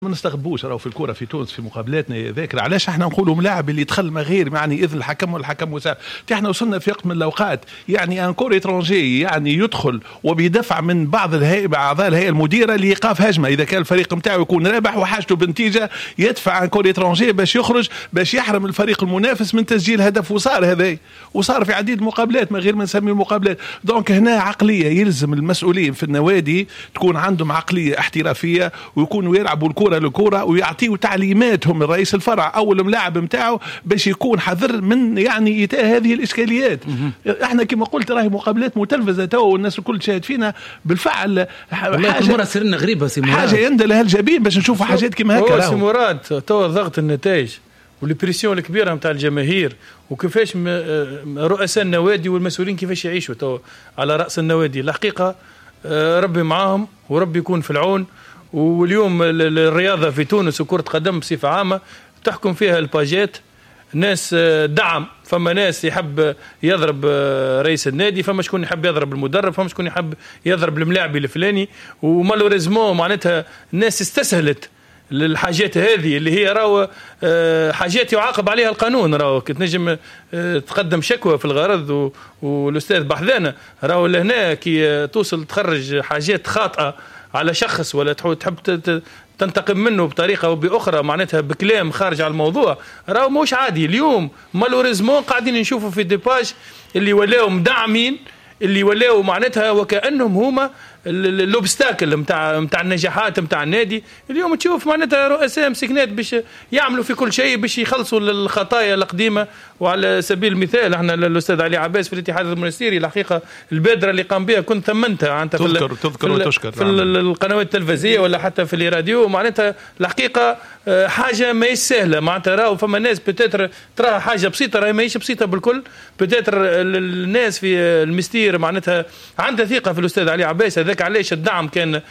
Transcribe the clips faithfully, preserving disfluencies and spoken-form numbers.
ما نستغربوش راهو في الكره في تونس في مقابلاتنا ذاكر علاش احنا نقولوا ملاعب اللي دخل ما غير يعني اذن الحكم والحكم وسام. احنا وصلنا في وقت من الاوقات يعني ان كور اترونجي يعني يدخل وبيدفع من بعض الهيئه اعضاء الهيئه المديره لايقاف هجمه اذا كان الفريق نتاعو يكون رابح وحاجته بنتيجه يدفع ان كور اترونجي باش يخرج باش يحرم الفريق المنافس من تسجيل هدف. وصار هذا وصار في عديد المقابلات ما غير ما نسمي المقابلات. دونك هنا عقليه يلزم المسؤولين في النوادي تكون عندهم عقليه احترافيه ويكونوا يلعبوا الكره لكرة ويعطيوا تعليماتهم الرئيس الفرع او الملاعب نتاعو باش يكون حذر من يعني ايتاء هذه الاشكاليات. احنا كما قلت راهي مقابلات متلفزه تو والناس الكل شاهد فينا بالفعل. حاجه مره صرنا غريبه سي مراد، حاجه يندى لها الجبين باش نشوفوا حاجات كما هكا. سي مراد تو ضغط النتائج والبريسيون الكبيره نتاع الجماهير وكيفاش رؤساء النوادي والمسؤولين كيفاش يعيشوا تو على راس النوادي. الحقيقه ربي معاهم وربي يكون في العون. واليوم الرياضة في تونس وكرة قدم بصفة عامة تحكم فيها الباجات، ناس دعم، فما ناس يحب يضرب رئيس النادي، فما شكون يحب يضرب المدرب، فما شكون يحب يضرب الملاعب الفلاني. ومالوريزمون معناتها الناس استسهلت للحاجات هذه اللي هي راهو حاجات يعاقب عليها القانون. راهو تنجم تقدم شكوى في الغرض والاستاذ بحذانه راهو لهنا كي توصل تخرج حاجات خاطئة على شخص ولا تحب تنتقم منه بطريقه او باخرى معناتها بكلام خارج على الموضوع راهو موش عادي. اليوم مالوريزمون قاعدين نشوفوا في ديباج اللي ولاو مدعمين اللي ولاو معناتها وكانهم هما الاوبستاكل نتاع نتاع النجاحات نتاع النادي. اليوم تشوف معناتها رؤساء مسكنات باش يعملوا في كل شيء باش يخلصوا الخطايا القديمه. وعلى سبيل المثال احنا الاستاذ علي عباس في الاتحاد المنستيري الحقيقه البادره اللي قام بها كنت ثمنتها انت تذكر في تذكر وتشكر في القنوات التلفزيونيه ولا حتى في الراديو. معناتها الحقيقه حاجه ما هي سهله معناتها راهو فما ناس بتاتر تراها حاجه بسيطه راهي ماهيش بسيطه بالكل. بتاتر الناس في المستير معناتها عندها ثقه في الاستاذ علي عباس. هذاك علاش الدعم كان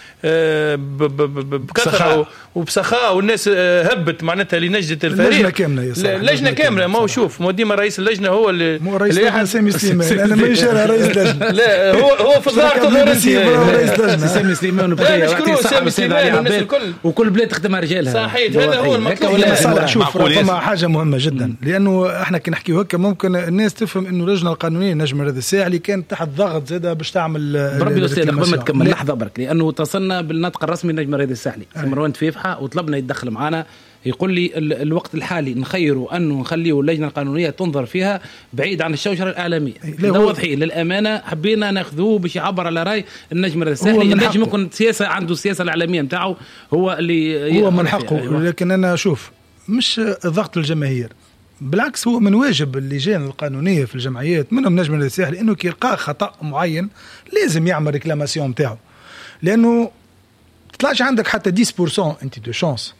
بكثره وبسخاء والناس هبت معناتها لنجده الفريق. لجنه كامله لجنه كامله ما هو شوف مو ديما رئيس اللجنه هو اللي مو رئيس اللجنه سامي سليمان. انا مانيش انا رئيس اللجنه لا هو هو في الظاهر رئيس اللجنه سامي سليمان وبقيه سامي سليمان وكل بلاد تخدمها رجالها. صحيح هذا هو المطلوب. شوف فما حاجه مهمه جدا لانه احنا كي نحكيو هكا ممكن الناس تفهم انه اللجنه القانونيه نجم هذا الساعه اللي كانت تحت ضغط زاده باش تعمل بربي الاستاذ قبل ما تكمل لحظه برك لانه اتصلنا بالنطق الرسمي نجم الرياضي الساحلي مروان فيفحه وطلبنا يتدخل معنا. يقول لي الوقت الحالي نخيروا انه نخليه اللجنه القانونيه تنظر فيها بعيد عن الشوشره الاعلاميه. واضحين للامانه حبينا ناخذوه باش يعبر على راي النجم الساحلي. النجم ممكن سياسه عنده السياسه الاعلاميه نتاعو هو اللي هو من حقه. لكن انا اشوف مش ضغط الجماهير بالعكس هو من واجب اللجان القانونيه في الجمعيات منهم نجم الساحلي انه كي يلقى خطا معين لازم يعمل ريكلاماسيون نتاعو. لانه تطلعش عندك حتى عشرة بالمئة انت دو شانس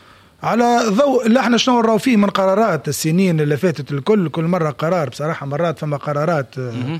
على ضوء اللي احنا شنو نراو فيه من قرارات السنين اللي فاتت. الكل كل مره قرار بصراحه مرات فما قرارات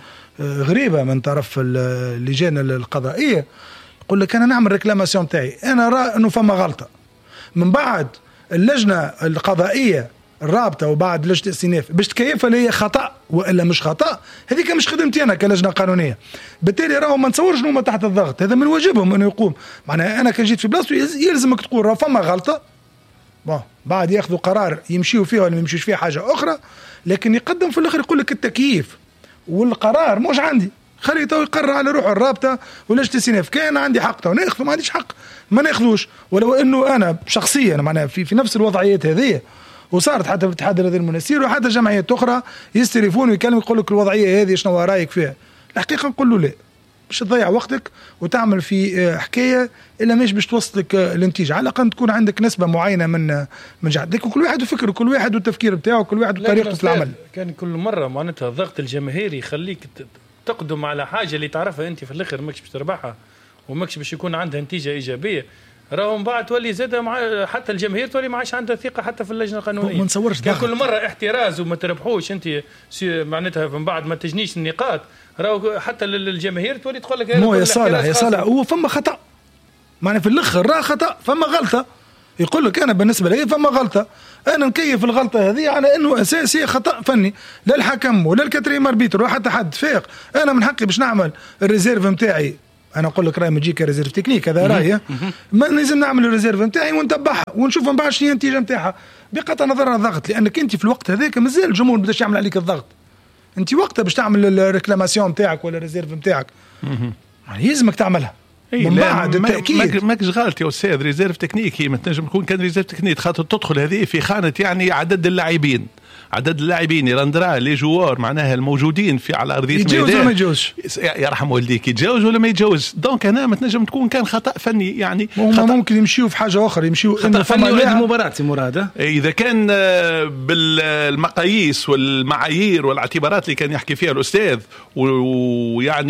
غريبه من طرف اللجان القضائيه يقول لك انا نعمل ريكلاماسيون تاعي انا رأى انه فما غلطه من بعد اللجنه القضائيه الرابطه وبعد لجنه الاستئناف باش تكيف اللي هي خطا والا مش خطا. هذيك مش خدمتي انا كلجنه قانونيه. بالتالي راهو ما نتصورش انهم تحت الضغط. هذا من واجبهم انه يقوم. معناها انا كان جيت في بلاصتو يلزمك تقول راه فما غلطه بون بعد ياخذوا قرار يمشيوا فيها ولا ما يمشيوش فيها حاجه اخرى. لكن يقدم في الاخر يقول لك التكييف والقرار مش عندي خلي تو يقرر على روحه الرابطه ولا الاستئناف. كان عندي حق تو ناخذ ما عنديش حق ما ناخذوش. ولو انه انا شخصيا معناها في, في نفس الوضعيات هذه وصارت حتى في الاتحاد الرياضي المنستير وحتى جمعيات اخرى يستلفون ويكلم يقول لك الوضعيه هذه شنو رايك فيها. الحقيقه نقول له لا باش تضيع وقتك وتعمل في حكايه الا مش باش توصلك الانتاج. على الاقل تكون عندك نسبه معينه من من جهه. لكن كل واحد وفكره كل واحد والتفكير بتاعه كل واحد وطريقته في العمل. كان كل مره معناتها الضغط الجماهيري يخليك تقدم على حاجه اللي تعرفها انت في الاخر ماكش باش تربحها وماكش باش يكون عندها نتيجه ايجابيه. راهو من بعد تولي زاد مع حتى الجماهير تولي ما عادش عندها ثقه حتى في اللجنه القانونيه. ما نصورش كل مره احتراز وما تربحوش انت معناتها من بعد ما تجنيش النقاط. راهو حتى الجماهير تولي تقول لك مو يا صالح يا صالح هو فما خطا معناها في الاخر راه خطا فما غلطه. يقول لك انا بالنسبه لي فما غلطه انا نكيف الغلطه هذه على انه اساسي خطا فني لا الحكم ولا الكاتريم اربيتر ولا حتى حد فاق. انا من حقي باش نعمل الريزيرف نتاعي انا نقول لك راي ما تجيك ريزيرف تكنيك هذا رايي، ما لازم نعمل الريزيرف نتاعي ونتبعها ونشوف من بعد شنو هي النتيجه نتاعها بقطع نظر الضغط، لانك انت في الوقت هذاك مازال الجمهور بداش يعمل عليك الضغط، انت وقتها باش تعمل الريكلاماسيون نتاعك ولا الريزيرف نتاعك يعني لازمك تعملها من بعد التاكيد. ماكش غلط يا استاذ، ريزيرف تكنيك هي ما تنجم تكون كان ريزيرف تكنيك خاطر تدخل هذه في خانه يعني عدد اللاعبين، عدد اللاعبين يرندرا لي جوار معناها الموجودين في على ارضيه الميدان يتجوز ولا ما يتجوزش، يرحم والديك يتجوز ولا ما يتجوز. دونك هنا ما تنجم تكون كان خطا فني يعني خطأ ممكن يمشيوا في حاجه اخرى، يمشيوا خطا فني ولا المباراه سي مراد. اذا كان بالمقاييس والمعايير والاعتبارات اللي كان يحكي فيها الاستاذ ويعني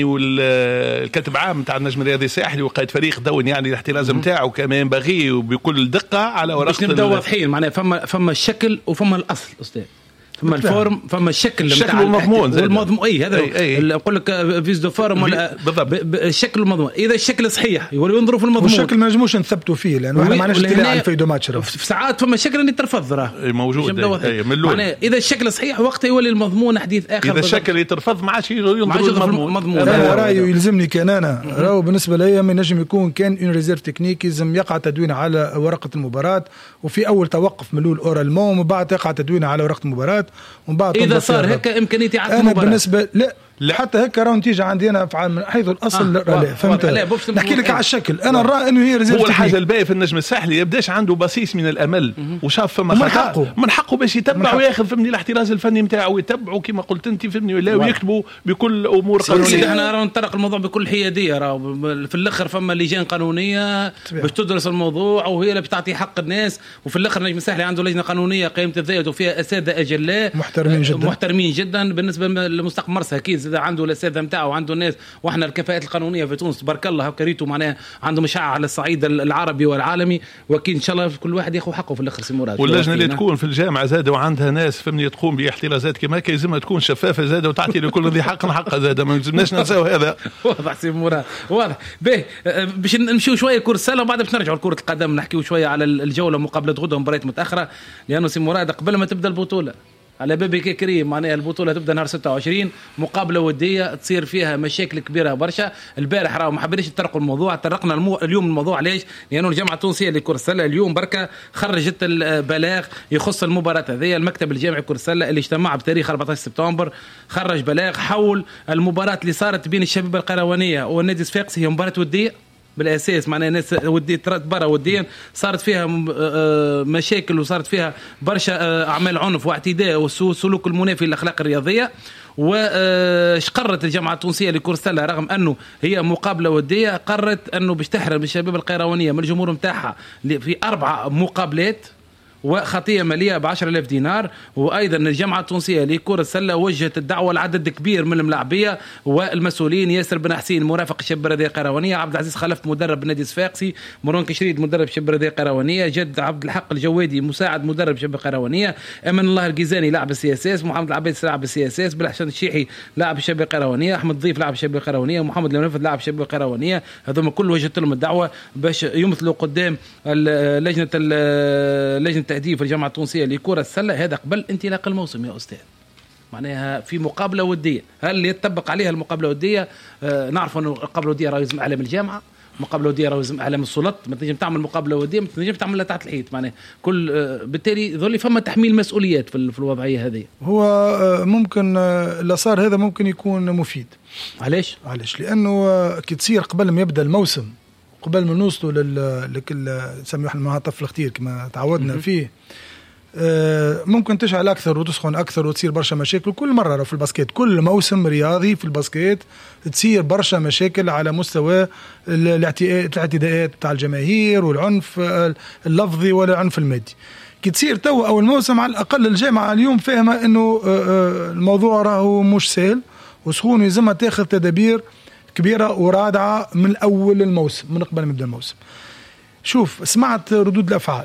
والكاتب عام تاع النجم الرياضي الساحلي وقائد فريق دون يعني الاحتراز نتاعو كما ينبغي وبكل دقه على ورقه باش نبداو واضحين معناها فما فما الشكل وفما الاصل استاذ، فما الفورم فما الشكل الشكل والمضمون والمضمون اي هذا نقول لك فيز دو فورم ولا الشكل والمضمون. اذا الشكل صحيح يولوا ينظروا في المضمون، والشكل ما نجموش نثبتوا فيه لانه احنا ما عندناش اطلاع على الفيديو ماتش. في ساعات فما شكل اللي ترفض راه موجود معناها اذا الشكل صحيح وقتها يولي المضمون حديث اخر. اذا الشكل اللي ترفض ما عادش ينظروا المضمون. انا رايي يلزمني كان انا راهو بالنسبه لي ما نجم يكون كان اون ريزيرف تكنيك لازم يقع تدوين على ورقه المباراه، وفي اول توقف ملول اورالمون ومن بعد يقع تدوين على ورقه المباراه ومن بعد إذا صار هيك إمكانية عدم أنا المباراة. بالنسبة لا لا حتى هيك راهو نتيجة عندي أنا أفعال من حيث الأصل. آه. لا فهمت. نحكي لك على الشكل أنا نرى إنه هي ريزيرف. هو الحاجة الباقية في النجم الساحلي يبداش عنده بصيص من الأمل وشاف فما من حقه من حقه باش يتبع وياخذ فهمني الاحتراز الفني نتاعه ويتبعوا كما قلت أنت فهمني ولا ويكتبوا بكل أمور قانونية. إحنا راهو نطرق الموضوع بكل حيادية، راهو في الآخر فما لجان قانونية باش تدرس الموضوع وهي اللي بتعطي حق الناس، وفي الآخر النجم الساحلي عنده لجنة قانونية قيمة الذات وفيها أساتذة أجلاء محترمين جدا محترمين جدا بالنسبة لمستقبل مرسى أكيد زاد عنده الأساتذة نتاعو وعنده الناس، واحنا الكفاءات القانونيه في تونس تبارك الله هكريتو معناها عنده مشاع على الصعيد العربي والعالمي، واكيد ان شاء الله كل واحد ياخذ حقه في الاخر سي مراد. واللجنه اللي تكون في الجامعه زاده وعندها ناس فهمني تقوم باحترازات كما هكا لازمها تكون شفافه زاده وتعطي لكل ذي حق حقه زاده، ما لازمناش ننساو هذا. واضح سي مراد واضح. باهي باش نمشيو شويه كره السله وبعد باش نرجعوا لكره القدم نحكيو شويه على الجوله مقابله غدوه مباريات متاخره، لانه سي مراد قبل ما تبدا البطوله على بابي كريم معناها البطوله تبدا نهار ستة وعشرين، مقابله وديه تصير فيها مشاكل كبيره برشا. البارح راهو ما حبيناش نطرقوا الموضوع، طرقنا المو... اليوم الموضوع ليش؟ لانه الجامعه التونسيه لكره السله اليوم بركه خرجت البلاغ يخص المباراه هذه. المكتب الجامعي لكره السله اللي اجتمع بتاريخ أربعة عشر سبتمبر خرج بلاغ حول المباراه اللي صارت بين الشبيبه القروانيه والنادي الصفاقسي، هي مباراه وديه بالاساس معناها ناس وديه برا وديا صارت فيها مشاكل وصارت فيها برشا اعمال عنف واعتداء والسلوك المنافي للاخلاق الرياضيه. واش قررت الجامعه التونسيه لكره السله رغم انه هي مقابله وديه قررت انه باش تحرم الشباب القيروانيه من الجمهور نتاعها في اربع مقابلات وخطية مالية بعشر ألاف دينار. وأيضا الجامعة التونسية لكرة السلة وجهت الدعوة لعدد كبير من الملاعبية والمسؤولين، ياسر بن حسين مرافق الشباب الرياضية القيروانية، عبد العزيز خلف مدرب النادي الصفاقسي، مروان كشريد مدرب الشباب الرياضية القيروانية، جد عبد الحق الجوادي مساعد مدرب الشباب القيروانية، أمن الله الجيزاني لاعب السي اس اس، محمد العبيد لاعب السي اس اس، بالحسن الشيحي لاعب الشباب القيروانية، أحمد ضيف لاعب الشباب القيروانية، ومحمد المنفذ لاعب الشباب القيروانية. هذوما كل وجهت لهم الدعوة باش يمثلوا قدام لجنة لجنة التهديف الجامعة التونسية لكرة السلة هذا قبل انطلاق الموسم يا أستاذ. معناها في مقابلة ودية، هل يتطبق عليها المقابلة الودية؟ آه نعرف أنه المقابلة الودية راه يلزم إعلام الجامعة، مقابلة ودية راه يلزم إعلام السلطات، ما تنجم تعمل مقابلة ودية ما تنجم تعملها تحت الحيط معناها كل آه بالتالي ذولي فما تحميل مسؤوليات في, في الوضعية هذه. هو آه ممكن آه اللي صار هذا ممكن يكون مفيد. علاش؟ علاش؟ لأنه آه كي تصير قبل ما يبدأ الموسم قبل ما نوصلوا لكل نسميه احنا مع طفل اختير كما تعودنا فيه ممكن تشعل أكثر وتسخن أكثر وتصير برشا مشاكل كل مرة في الباسكيت. كل موسم رياضي في الباسكيت تصير برشا مشاكل على مستوى الاعتداءات بتاع الجماهير والعنف اللفظي ولا العنف المادي. كي تصير تو أول موسم على الأقل الجامعة اليوم فاهمة أنه الموضوع راهو مش سهل وسخون يلزمها تاخذ تدابير كبيرة ورادعة من أول الموسم من قبل ما يبدأ الموسم. شوف سمعت ردود الأفعال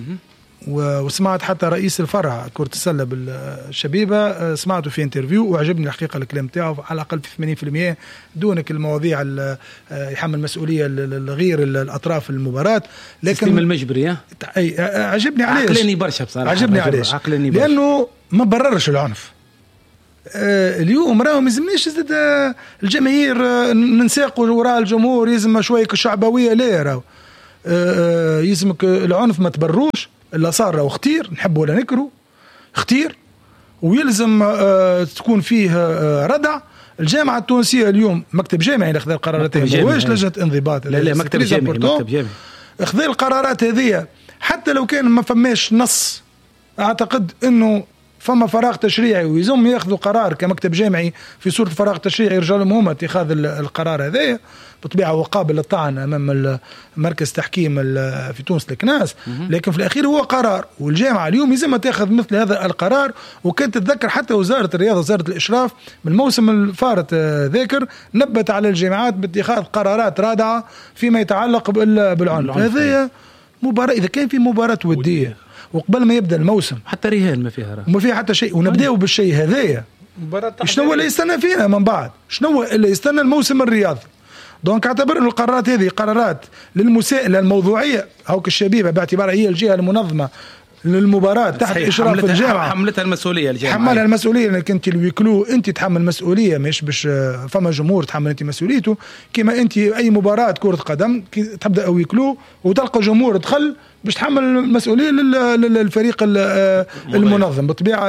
وسمعت حتى رئيس الفرع كرة السلة بالشبيبة سمعته في انترفيو وعجبني الحقيقة الكلام تاعه على الأقل في ثمانين بالمئة دونك المواضيع يحمل مسؤولية الغير الأطراف المباراة. لكن المجبري عجبني عليه عقلاني برشا بصراحة عجبني عليه لأنه ما بررش العنف آه اليوم راهو ما يلزمنيش زاد آه الجماهير آه ننساقوا وراء الجمهور، يلزم شويه الشعبويه لا راهو آه يلزمك العنف ما تبروش الا صار راهو اختير نحب ولا نكره اختير، ويلزم آه تكون فيه آه ردع. الجامعه التونسيه اليوم مكتب جامعي اللي خذا القرارات هذه ماهوش لجنه انضباط، لا لا مكتب جامعي مكتب جامعي خذا القرارات هذه حتى لو كان ما فماش نص. اعتقد انه فما فراغ تشريعي ويزم ياخذوا قرار كمكتب جامعي في صورة فراغ تشريعي يرجع لهم هما اتخاذ القرار هذا بطبيعة هو قابل للطعن أمام مركز تحكيم في تونس الكناس، لكن في الأخير هو قرار، والجامعة اليوم يلزمها تاخذ مثل هذا القرار. وكانت تتذكر حتى وزارة الرياضة وزارة الإشراف بالموسم الفارط ذاكر نبت على الجامعات باتخاذ قرارات رادعة فيما يتعلق بالعنف. هذه مباراة إذا كان في مباراة ودية وقبل ما يبدا الموسم حتى رهان ما فيها راه ما فيها حتى شيء، ونبداو بالشيء هذايا شنو هو اللي يستنى فينا من بعد؟ شنو هو اللي يستنى الموسم الرياضي؟ دونك اعتبر ان القرارات هذه قرارات للمساءله الموضوعيه هاوك الشبيبه باعتبارها هي الجهه المنظمه للمباراة تحت إشراف حملتها الجامعة، حملتها المسؤولية الجامعة، حملها المسؤولية انك انت الويكلو انت تحمل مسؤولية، مش باش فما جمهور تحمل انت مسؤوليته. كما انت اي مباراة كرة قدم تبدا ويكلو وتلقى جمهور دخل باش تحمل المسؤولية للفريق المنظم بطبيعة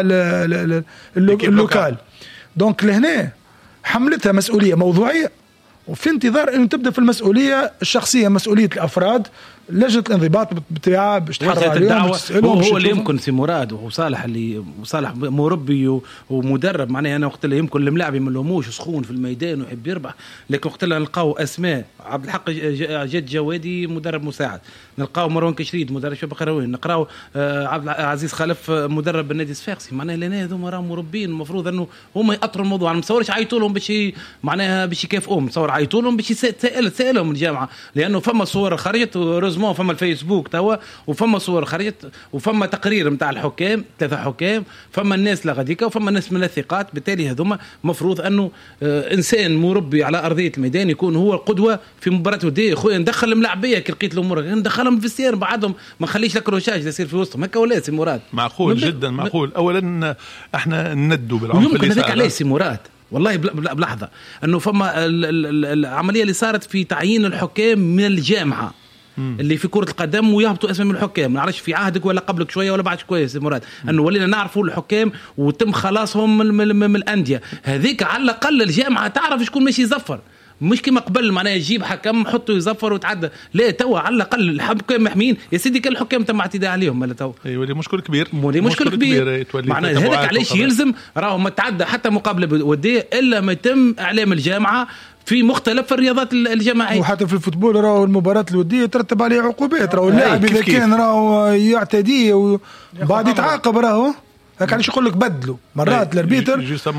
اللوكال. دونك لهنا حملتها مسؤولية موضوعية، وفي انتظار انه تبدا في المسؤوليه الشخصيه مسؤوليه الافراد. لجنه الانضباط بالطبيعه باش تحرر عليهم هو, هو اللي يمكن سي مراد وصالح اللي وصالح مربي ومدرب معناها انا وقت اللي يمكن الملاعب ما لهموش سخون في الميدان ويحب يربح، لكن وقت اللي نلقاو اسماء عبد الحق جد جوادي مدرب مساعد، نلقاو مروان كشريد مدرب شباب قرويين، نقراو عبد العزيز خلف مدرب بالنادي الصفاقسي. معناها لنا هذوما راهم مربين المفروض انه هما يأطروا الموضوع. انا مصورش عيطوا لهم باش معناها باش يكافئوهم، مصور عيطوا لهم باش يسال سالهم الجامعه، لانه فما صور خرجت روزمون فما الفيسبوك توا وفما صور خرجت وفما تقرير نتاع الحكام ثلاثه حكام، فما الناس لغديكا وفما الناس من الثقات. بالتالي هذوما مفروض انه آه انسان مربي على ارضيه الميدان يكون هو القدوه في مباراه وديه. خويا ندخل الملاعبيه كي لقيت الامور ندخلهم في السير بعدهم ما نخليش الكروشاج يصير في وسطهم هكا ولا سي مراد؟ معقول جدا معقول. اولا احنا ندوا بالعنف يمكن هذاك عليه سي مراد والله بلحظه انه فما العمليه اللي صارت في تعيين الحكام من الجامعه مم. اللي في كرة القدم ويهبطوا اسم الحكام، ما نعرفش في عهدك ولا قبلك شويه ولا بعد شويه سي مراد انه ولينا نعرفوا الحكام وتم خلاصهم من, من, من الانديه هذيك. على الاقل الجامعه تعرف شكون ماشي يزفر، مش كما قبل معناها يجيب حكم حطه يزفر وتعدى، لا توا على الاقل الحكام محميين يا سيدي. كل الحكام تم اعتداء عليهم ولا توا ايوه دي مشكل كبير، دي مشكل كبير, كبير. معناها هذاك علاش يلزم راهو ما تعدى حتى مقابله وديه الا ما يتم اعلام الجامعه في مختلف الرياضات الجماعيه. وحتى في الفوتبول راهو المباراه الوديه ترتب عليها عقوبات، راهو اللاعب اذا كان راهو يعتدي وبعد يتعاقب راهو هكا علاش يقول لك بدلوا مرات الاربيتر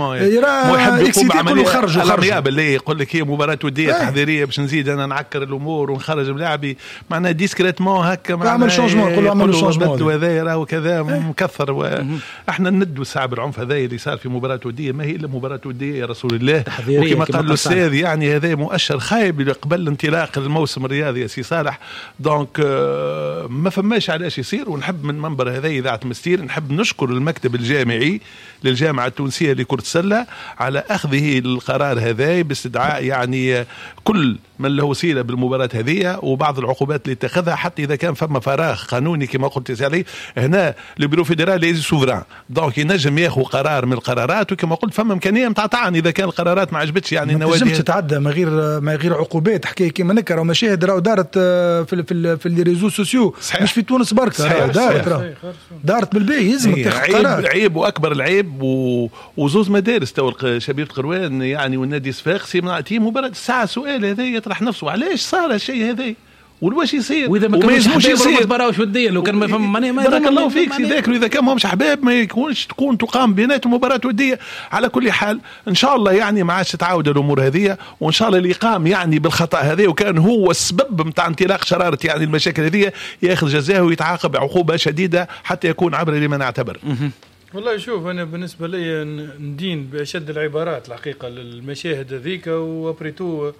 يرى يكسب عمليه خرجوا خرجوا باللي يقول لك هي مباراه وديه تحضيريه باش نزيد انا نعكر الامور ونخرج ملاعبي معناها ديسكريتمون هكا عمل شونجمون يقولوا عمل شونجمون وهذا راهو كذا مكثر و... احنا ندوا الساعه بالعنف هذا اللي صار في مباراه وديه ما هي الا مباراه وديه يا رسول الله. وكما قال الاستاذ يعني هذا مؤشر خايب قبل انطلاق الموسم الرياضي يا سي صالح. دونك ما فماش علاش يصير. ونحب من منبر هذا اذاعه مستير نحب نشكر المكتب الجامعي للجامعة التونسية لكرة السلة على أخذه القرار هذا باستدعاء يعني كل من له وسيلة بالمباراة هذه وبعض العقوبات اللي اتخذها حتى إذا كان فما فراغ قانوني كما قلت سالي. هنا البيرو فيدرال ليزي سوفران دونك ينجم ياخذ قرار من القرارات، وكما قلت فما إمكانية متاع طعن إذا كان القرارات ما عجبتش يعني النوادي ما تتعدى ما غير ما غير عقوبات. حكاية كما نكر ومشاهد راهو دارت في في في الريزو سوسيو مش في تونس بركة دارت راهو دارت بالباهي يلزم تاخذ قرار. عيب واكبر العيب و... وزوز مدارس تو شبيبه قروان يعني والنادي الصفاقسي منعتي مباراه الساعه. سؤال هذا يطرح نفسه علاش صار الشيء هذا واش يصير واذا ما كانش يصير مباراه وديه لو كان ما فهم ماني ما بارك الله فيك سي ذاكر اذا كان ماهمش احباب ما يكونش تكون تقام بيناتهم مباراه وديه. على كل حال ان شاء الله يعني ما عادش تتعاود الامور هذه، وان شاء الله اللي قام يعني بالخطا هذا وكان هو السبب نتاع انطلاق شراره يعني المشاكل هذه ياخذ جزاءه ويتعاقب عقوبه شديده حتى يكون عبره لمن اعتبر. والله شوف أنا بالنسبة لي ندين بأشد العبارات الحقيقة للمشاهد هذيك وابريتو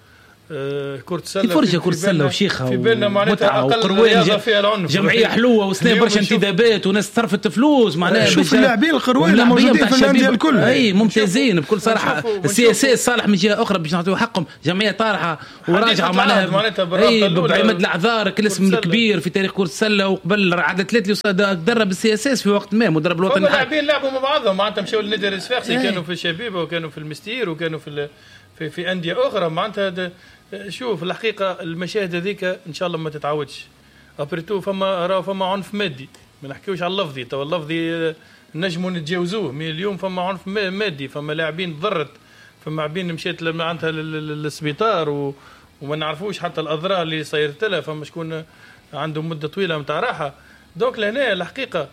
آه كرة السلة فرجة كرة السلة وشيخة في بالنا معناتها أقل رياضة فيها العنف، جمعية حلوة وسنين برشا انتدابات وناس صرفت فلوس معناها. شوف اللاعبين القرويين موجودين في الأندية الكل أي ممتازين بكل صراحة. السي اس اس صالح من جهة أخرى باش نعطيو حقهم، جمعية طارحة وراجعة معناها أي بعمد الأعذار كالاسم الكبير في تاريخ كرة السلة، وقبل عدد ثلاثة اللي درب السي اس اس في وقت ما مدرب الوطني. اللاعبين لعبوا مع بعضهم معناتها مشاو للنادي الصفاقسي، كانوا في الشبيبة وكانوا في المستير وكانوا في في في أندية أخرى معناتها. شوف الحقيقة المشاهد هذيك إن شاء الله ما تتعودش. أبريتو فما راه فما عنف مادي، ما نحكيوش على اللفظي، تو اللفظي نجموا نتجاوزوه، من اليوم فما عنف مادي، فما لاعبين ضرت، فما لاعبين مشيت معناتها للسبيطار و... وما نعرفوش حتى الأضرار اللي صايرت لها، فما شكون عنده مدة طويلة متاع راحة. دوك لهنا الحقيقة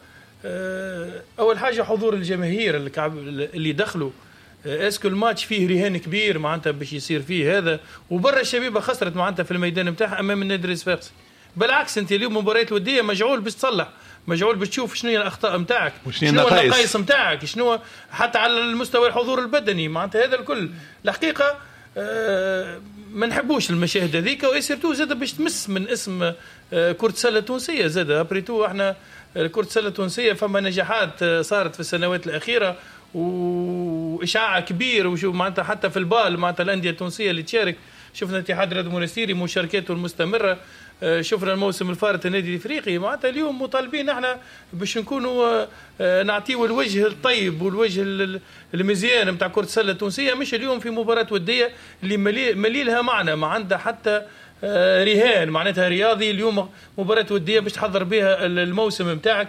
أول حاجة حضور الجماهير اللي دخلوا. اسكو الماتش فيه رهان كبير معناتها باش يصير فيه هذا، وبرا الشبيبه خسرت معناتها في الميدان نتاعها امام النادي الصفاقسي. بالعكس انت اليوم مباريات وديه مجعول باش تصلح، مجعول باش تشوف شنو هي الاخطاء نتاعك، شنو النقائص نتاعك، شنو حتى على المستوى الحضور البدني معناتها. هذا الكل الحقيقه آه ما نحبوش المشاهد هذيك، وسيرتو زاد باش تمس من اسم آه كرة السله التونسيه. زاد ابريتو احنا كرة السله التونسيه فما نجاحات صارت في السنوات الاخيره وإشعاع كبير، وشوف معناتها حتى في البال معناتها الأندية التونسية اللي تشارك. شفنا اتحاد رياض منستيري مشاركاته المستمرة، شفنا الموسم الفارط النادي الافريقي معناتها. اليوم مطالبين احنا باش نكونوا نعطيو الوجه الطيب والوجه المزيان نتاع كرة السلة التونسية، مش اليوم في مباراة ودية اللي مليلها معنا ما عندها حتى رهان معناتها رياضي. اليوم مباراة ودية باش تحضر بها الموسم نتاعك،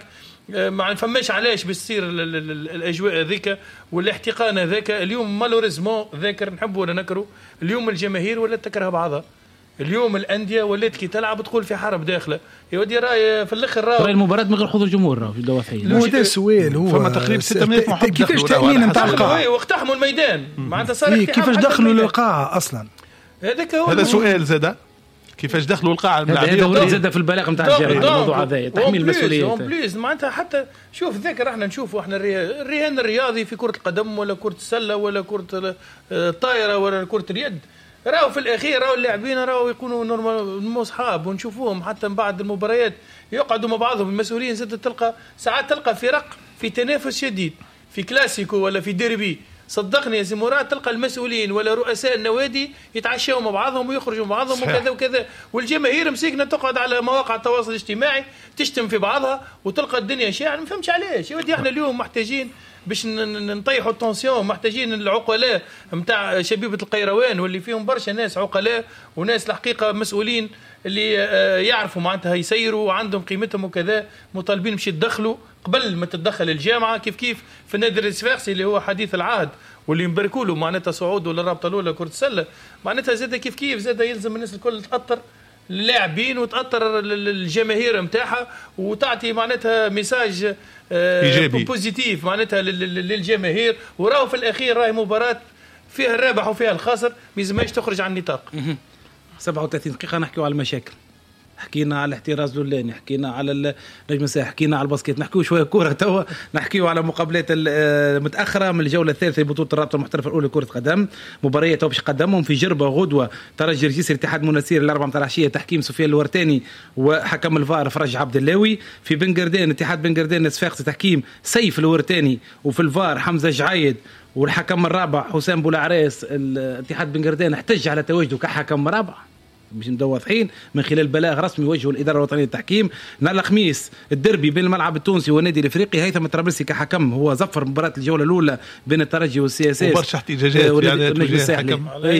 ما فماش علاش بتصير الاجواء ذيك والاحتقان هذاك. اليوم مالوريزمون ذاكر نحبوا ولا نكروا، اليوم الجماهير ولا تكره بعضها، اليوم الانديه ولات كي تلعب تقول في حرب داخله. يا ودي راي في الاخر راهو المباراه من غير حضور جمهور راهو في الدوافعين. هو ده السؤال، هو فما تقريبا ستمائة محب كيفاش تامين نتاع القاعه واقتحموا الميدان معناتها صار كيفاش دخلوا للقاعه اصلا. هذاك هو هذا سؤال زاد كيفاش دخلوا القاعه الملاعبيه. هذا زاد في البلاغ نتاع الجامعه الموضوع هذا تحميل المسؤوليه. بليز معناتها حتى شوف ذاكر احنا نشوفوا احنا الرهان الرياضي في كره القدم ولا كره السله ولا كره الطائره ولا كره اليد، راهو في الاخير راهو اللاعبين راهو يكونوا نورمال اصحاب، ونشوفوهم حتى من بعد المباريات يقعدوا مع بعضهم. المسؤولين زاد تلقى ساعات تلقى فرق في تنافس شديد في كلاسيكو ولا في ديربي، صدقني يا سي مراد تلقى المسؤولين ولا رؤساء النوادي يتعشوا مع بعضهم ويخرجوا مع بعضهم وكذا وكذا، والجماهير مسكنه تقعد على مواقع التواصل الاجتماعي تشتم في بعضها وتلقى الدنيا شاعر. ما فهمش علاش يا ودي. احنا اليوم محتاجين باش نطيحوا التونسيون، محتاجين العقلاء نتاع شبيبه القيروان واللي فيهم برشا ناس عقلاء وناس الحقيقه مسؤولين اللي يعرفوا معناتها يسيروا وعندهم قيمتهم وكذا، مطالبين باش يتدخلوا قبل ما تتدخل الجامعه. كيف كيف في النادي الصفاقسي اللي هو حديث العهد واللي نباركوا له معناتها صعوده للرابطه الاولى كره السله، معناتها زاد كيف كيف زاد يلزم الناس الكل تاثر اللاعبين وتاثر الجماهير نتاعها وتعطي معناتها ميساج ايجابي بوزيتيف معناتها للجماهير. وراو في الاخير راهي مباراه فيها الرابح وفيها الخاسر، ما يلزمش تخرج عن النطاق. سبعة وثلاثين دقيقه نحكيو على المشاكل، حكينا على الاحتراز اللولاني، حكينا على النجم الساحلي، حكينا على الباسكيت، نحكيو شويه كوره توا، نحكيو على مقابلات المتاخره من الجوله الثالثه لبطوله الرابطه المحترفه الاولى لكره القدم. مباريات تو باش قدمهم في جربه غدوه ترجي رجيس الاتحاد مناسير الاربعه متاع العشيه، تحكيم سفيان الورتاني وحكم الفار فرج عبد اللاوي. في بن قردان اتحاد بن قردان صفاقسي تحكيم سيف الورتاني، وفي الفار حمزه جعايد، والحكم الرابع حسام بولعريس. الاتحاد بن قردان احتج على تواجده كحكم رابع باش نبداو واضحين من خلال بلاغ رسمي وجهه الاداره الوطنيه للتحكيم. نهار الخميس الدربي بين الملعب التونسي والنادي الافريقي، هيثم الطرابلسي كحكم هو ظفر مباراه الجوله الاولى بين الترجي والسي اس اس وبرشا احتجاجات يعني النجم الساحلي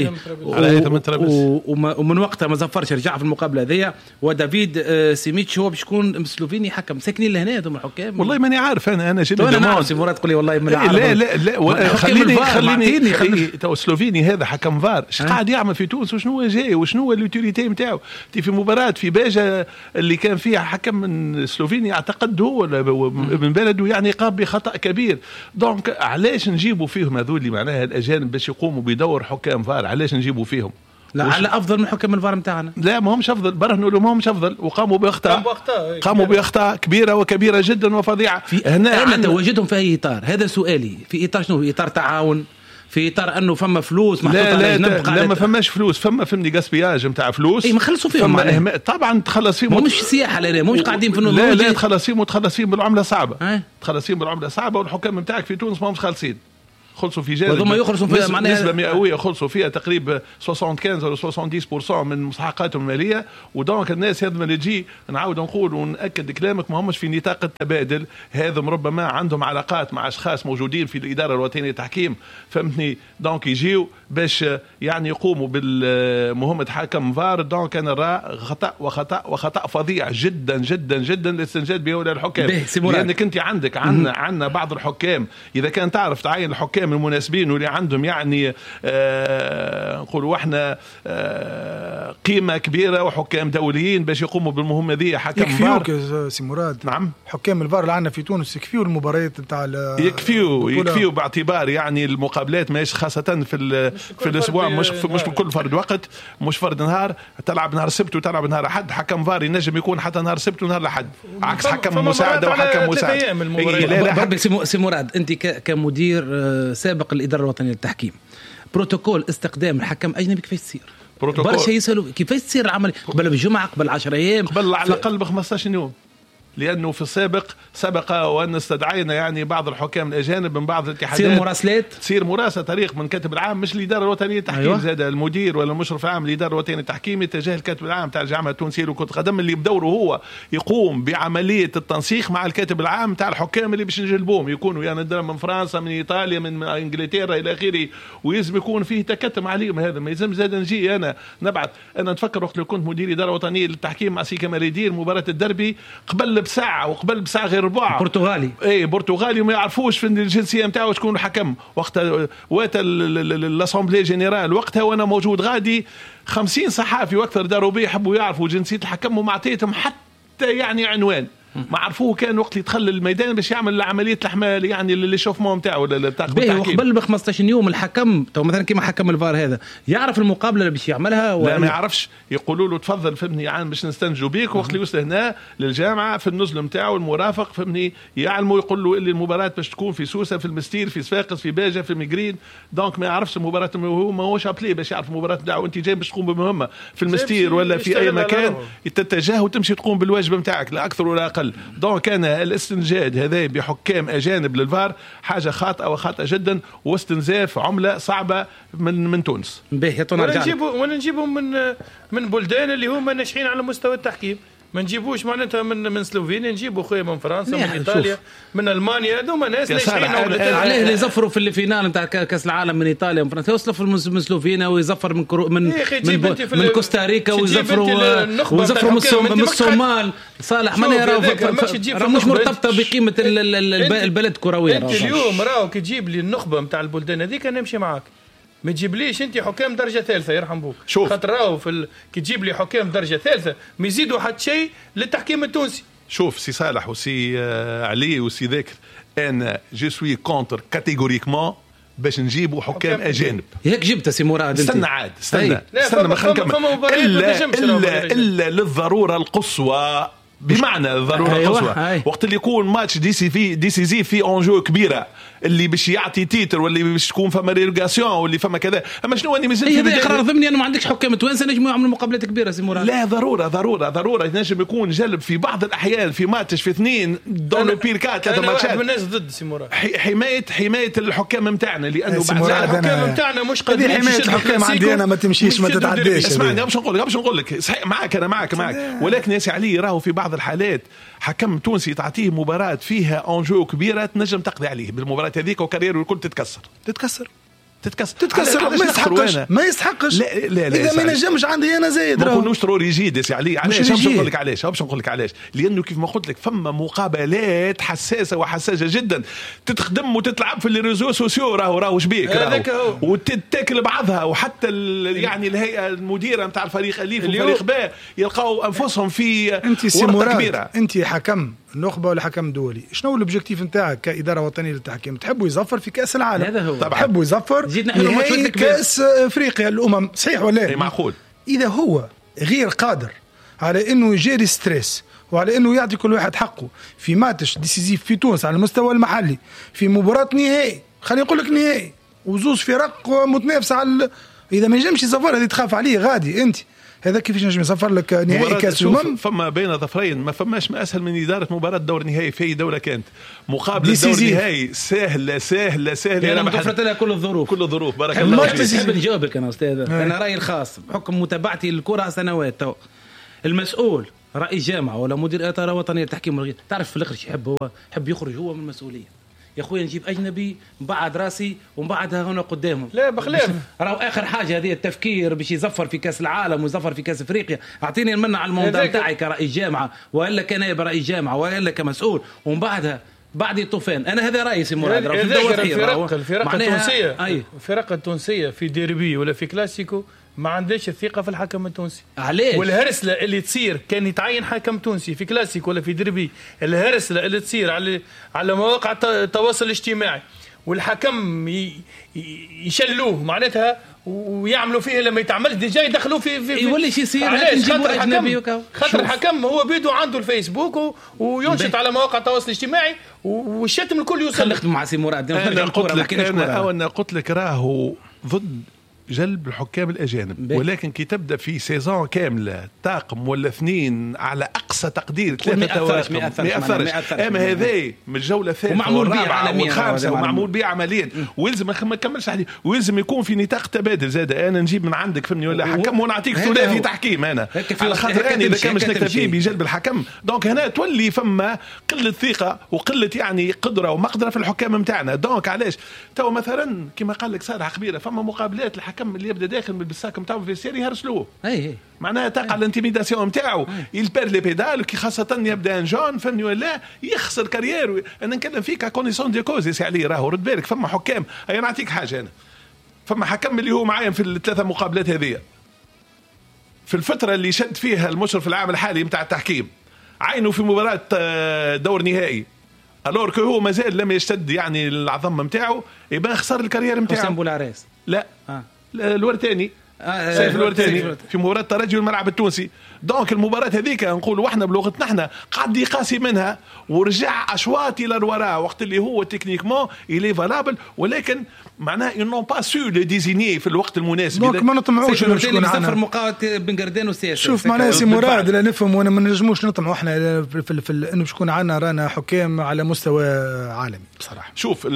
على هيثم الطرابلسي، ومن وقتها ما ظفرش، رجع في المقابله هذيا. ودافيد سيميتش هو باش يكون سلوفيني حكم. ساكنين لهنا هذوما الحكام والله ماني عارف انا انا جيت انا نعرف سي مراد تقول لي والله من عارف. لا لا لا خليني خليني خليني تو سلوفيني هذا حكم فار اش قاعد يعمل في تونس وشنو جاي وشنو اليوتيليتي نتاعو. في مباراة في باجة اللي كان فيها حكم من سلوفينيا اعتقد هو من بلده يعني قام بخطأ كبير. دونك علاش نجيبوا فيهم هذول اللي معناها الأجانب باش يقوموا بدور حكام فار؟ علاش نجيبوا فيهم؟ لا على افضل من حكام الفار نتاعنا. لا ما همش افضل، برهنوا لهم ما همش افضل وقاموا باخطاء قاموا باخطاء كبيره وكبيره جدا وفظيعه. هنا تواجدهم في اي اطار؟ هذا سؤالي. في اطار شنو؟ في اطار تعاون، في اطار انه فما فلوس محطوطه لا على لا جنب. لا ما فماش فلوس، فما فهمني غاسبياج نتاع فلوس. اي ما خلصوا فيهم فما طبعا تخلص فيهم، مش سياحه لا مش قاعدين في النظام. لا لا تخلص فيهم وتخلص فيهم بالعمله صعبه، أه؟ تخلص فيهم بالعمله صعبه. والحكام نتاعك في تونس ما همش خالصين، خلصوا في جانب وهما يخلصوا فيها نسبة, نسبة مئوية خلصوا فيها تقريبا خمسة وخمسين ولا سبعين بالمئة من مستحقاتهم المالية. ودونك الناس هذا اللي تجي نعاود نقول ونأكد كلامك ما همش في نطاق التبادل، هذا ربما عندهم علاقات مع أشخاص موجودين في الإدارة الوطنية للتحكيم، فهمتني؟ دونك يجيو باش يعني يقوموا بالمهمة حكم فار. دونك أنا نرى خطأ وخطأ وخطأ فظيع جدا جدا جدا الاستنجاد به ولا الحكام، لأنك أنت عندك عندنا عندنا بعض الحكام إذا كان تعرف تعين الحكام المناسبين واللي عندهم يعني آه نقولوا احنا آه قيمه كبيره وحكام دوليين باش يقوموا بالمهمه ذي. حكم فار يكفيوك سي مراد. نعم حكام الفار اللي عندنا في تونس يكفيو المباريات نتاع يكفيو يكفيو باعتبار يعني المقابلات ماهيش خاصه في في الاسبوع، مش مش بكل فرد وقت، مش فرد نهار تلعب نهار السبت وتلعب نهار احد. حكم فار ينجم يكون حتى نهار السبت ونهار الاحد، عكس حكم مساعده وحكم مساعد. سي مراد انت كمدير سابق الإدارة الوطنية للتحكيم، بروتوكول استقدام الحكم أجنبي كيفاش تصير؟ برشا يسألوا كيفاش تصير العمل قبل بجمعة قبل عشرة أيام قبل على الأقل ب خمسطاش يوم، لأنه في السابق سبق وأن استدعينا يعني بعض الحكام الأجانب من بعض الاتحادات. تصير مراسلات، تصير مراسلة طريق من الكاتب العام، مش الإدارة الوطنية للتحكيم. أيوة. زاد المدير ولا المشرف العام الإدارة الوطنية للتحكيم يتجاه الكاتب العام تاع الجامعة التونسية لكرة القدم اللي بدوره هو يقوم بعملية التنسيق مع الكاتب العام تاع الحكام اللي باش نجلبوهم، يكونوا يعني من فرنسا من إيطاليا من إنجلترا إلى آخره، ويلزم يكون فيه تكتم عليهم. هذا ما يلزم زاد نجي أنا نبعث. أنا نتفكر وقت اللي كنت مدير إدارة وطنية للتحكيم مع سي كمال الدين مباراة الدربي قبل بساعة وقبل بساعة غير ربع برتغالي اي برتغالي وما يعرفوش في الجنسيه نتاعو شكون الحكم وقتها وقت الاسامبلي جينيرال وقتها وانا موجود غادي خمسين صحافي واكثر داروا بيه يحبوا يعرفوا جنسيه الحكم وما عطيتهم حتى يعني عنوان ما عرفوه. كان وقت يدخل الميدان باش يعمل عمليه الاحمال يعني اللي شوفمون نتاعو ولا بتاع التحكيم. وقبل ب خمسطاش يوم الحكم تو مثلا كيما حكم الفار هذا يعرف المقابله اللي باش يعملها ولا ما يعرفش؟ يقولوا له تفضل فهمني عن باش نستنجوا بيك. وقت اللي وصل هنا للجامعه في النزل نتاعو المرافق فهمني يعلموا يقول له اللي المباراه باش تكون في سوسه في المستير في صفاقس في باجه في ميغرين. دونك ما يعرفش المباراه هو ما هوش ابلي باش يعرف المباراه نتاعو. انت جاي باش تقوم بمهمه في المستير ولا في اي مكان تتجه وتمشي تقوم بالواجب نتاعك لا اكثر ولا اقل. دونك كان الاستنجاد هذا بحكام اجانب للفار حاجه خاطئه وخاطئه جدا واستنزاف عمله صعبه من من تونس. ولا نجيبوا ولا نجيبوا من من بلدان اللي هما ناجحين على مستوى التحكيم. ما نجيبوش معناتها من من سلوفينيا، نجيبوا خويا من فرنسا من ايطاليا من المانيا. هذوما ناس ناجحين. عليه اللي يزفروا في الفينال نتاع كاس العالم من ايطاليا ومن فرنسا يوصلوا من سلوفينيا ويزفر من كرو من من, من كوستاريكا ويزفروا ويزفروا من الصومال. صالح ماني راه مش مرتبطه بقيمه البلد كرويه. انت اليوم راهو كي تجيب لي النخبه نتاع البلدان هذيك نمشي معاك. ما تجيبليش انت حكام درجه ثالثه يرحم بوك. خاطر راهو في ال... كي تجيب لي حكام درجه ثالثه ما يزيدوا حتى شيء للتحكيم التونسي. شوف سي صالح وسي علي وسي ذاكر انا جو سوي كونتر كاتيجوريكمون باش نجيبوا حكام اجانب. هيك جبت سي مراد. استنى عاد استنى استنى ما خلينا نكمل. الا الا الا للضروره القصوى بمعنى الضروره أيوة. القصوى. أيوة. وقت اللي يكون ماتش دي سي في دي سي زي في انجو كبيره اللي باش يعطي تيتر واللي باش تكون فما ريلغاسيون واللي فما كذا. اما شنو اني مازلت هذا اقرار ضمني انه ما عندكش حكام توانسه نجموا يعملوا مقابلات كبيره سي مراد. لا ضروره ضروره ضروره ينجم يكون جلب في بعض الاحيان في ماتش في اثنين دون لو بيركات ثلاثه ماتشات. انا من الناس ضد سي مراد حمايه حمايه الحكام نتاعنا لانه بعض الحكام نتاعنا مش قادرين حمايه الحكام عندنا ما تمشيش ما تتعداش. اسمعني باش نقول لك باش نقول لك صحيح معك انا معك معك ولكن يا سي علي راهو في بعض الحالات حكم تونسي تعطيه مباراة فيها انجو كبيرة تنجم تقضي عليه بالمباراة هذيك وكارير الكل تتكسر تتكسر تتكسر تتكسر ما يسحقش ما يسحقش. لا لا لا اذا ما نجمش عندي انا زايد ما نكونوش ترو ريجيد يا سي علي. علاش باش نقول لك علاش باش نقول لك علاش لانه كيف ما قلت لك فما مقابلات حساسه وحساسه جدا تتخدم وتتلعب في الريزو سوسيو راهو راهو شبيك راهو وتتاكل بعضها وحتى يعني الهيئه المديره نتاع الفريق اليف والفريق باء يلقاو انفسهم في ورطه كبيره. انت حكم النخبه ولا حكم دولي شنو الاوبجيكتيف نتاعك كاداره وطنيه للتحكيم؟ تحبوا يزفر في كاس العالم. هذا هو. تحبوا يزفر في كاس افريقيا الامم صحيح ولا لا؟ معقول. اذا هو غير قادر على انه يجاري ستريس وعلى انه يعطي كل واحد حقه في ماتش ديسيزيف في تونس على المستوى المحلي في مباراه نهائي خلينا نقول لك نهائي وزوز فرق متنافسه على اذا ما ينجمش يسافر هذه تخاف عليه غادي انت هذا كيفاش نجم يسافر لك نهائي كاس الامم. فما بين ظفرين ما فماش ما اسهل من اداره مباراه دور نهائي في اي دوله كانت مقابله دور نهائي سهله سهله سهله. انا متوفرت لها كل الظروف كل الظروف بارك الله فيك. نحب نجاوبك انا استاذ. انا رايي الخاص بحكم متابعتي للكره سنوات تو المسؤول رئيس جامعه ولا مدير اداره وطنيه للتحكيم تعرف في الاخر يحب هو يحب يخرج هو من المسؤوليه. يا خويا نجيب اجنبي بعد راسي وبعدها هنا قدامهم لا بخلاف راهو اخر حاجه هذه التفكير باش يزفر في كاس العالم ويزفر في كاس افريقيا. اعطيني المنع على الموضوع تاعي كرئيس جامعه والا كنائب رئيس جامعه والا كمسؤول ومن بعدها بعد الطوفان. انا هذا رايي سي مراد. الفرق الفرق التونسيه الفرق التونسيه في ديربي ولا في كلاسيكو ما عندهاش الثقه في الحكم التونسي. علاش؟ والهرسله اللي تصير كان يتعين حكم تونسي في كلاسيكو ولا في ديربي الهرسله اللي تصير على على مواقع التواصل الاجتماعي والحكم يشلوه معناتها ويعملوا فيه لما يتعمل ديجا يدخلوه في في يولي شي يصير نجيبوا اجنبي وكاو. خاطر الحكم هو بيدو عنده الفيسبوك وينشط على مواقع التواصل الاجتماعي والشتم الكل يوصل. خلينا نخدم مع سي مراد. انا قلت لك انا انا قلت لك راهو ضد جلب الحكام الأجانب بي. ولكن كي تبدأ في سيزون كاملة طاقم ولا اثنين على أقصى تقدير ثلاثة توافق ما يأثرش. أما هذا من الجولة الثالثة والرابعة والخامسة ومعمول به عمليا ويلزم ما كملش عليه ويلزم يكون في نطاق تبادل زاد. أنا نجيب من عندك فهمني ولا حكم ونعطيك ثلاثي تحكيم أنا على خاطر أنا إذا كان مش نكتفي بجلب الحكم دونك هنا تولي فما قلة ثقة وقلة يعني قدرة ومقدرة في الحكام متاعنا. دونك علاش تو مثلا كما قال لك صالح خبيرة فما مقابلات الحكم اللي يبدا داخل بالساك نتاعو في السيري يهرسلوه اي معناها تقع الانتيميداسيون نتاعو يلبر لي بيدال كي خاصه يبدا ان جون فهمني ولا يخسر كارير. انا نتكلم فيك كونيسون دي كوز سي عليه راهو رد بالك فما حكام. انا نعطيك حاجه انا فما حكم اللي هو معايا في الثلاثه مقابلات هذه في الفتره اللي شد فيها المشرف العام الحالي نتاع التحكيم عينه في مباراه دور نهائي الور كو هو مازال لم يشتد يعني العظمه نتاعو يبقى خسر الكارير نتاعو. حسام بولعريس لا آه. الورتاني آه سيف الورتاني في مباراة الترجي والملعب التونسي. دونك المباراة هذيك نقولوا احنا بلغتنا احنا قعد يقاسي منها ورجع اشواط الى الوراء وقت اللي هو تكنيكمون الي فالابل ولكن معناه ils n'ont pas su le désigner في الوقت المناسب. دونك ما نطمعوش انه شكون عنا مقاومة بن قردان والسياسة. شوف معناه سي مراد لا نفهم وانا ما نجموش نطمعوا احنا في, في, في انه شكون عنا رانا حكام على مستوى عالمي بصراحة. شوف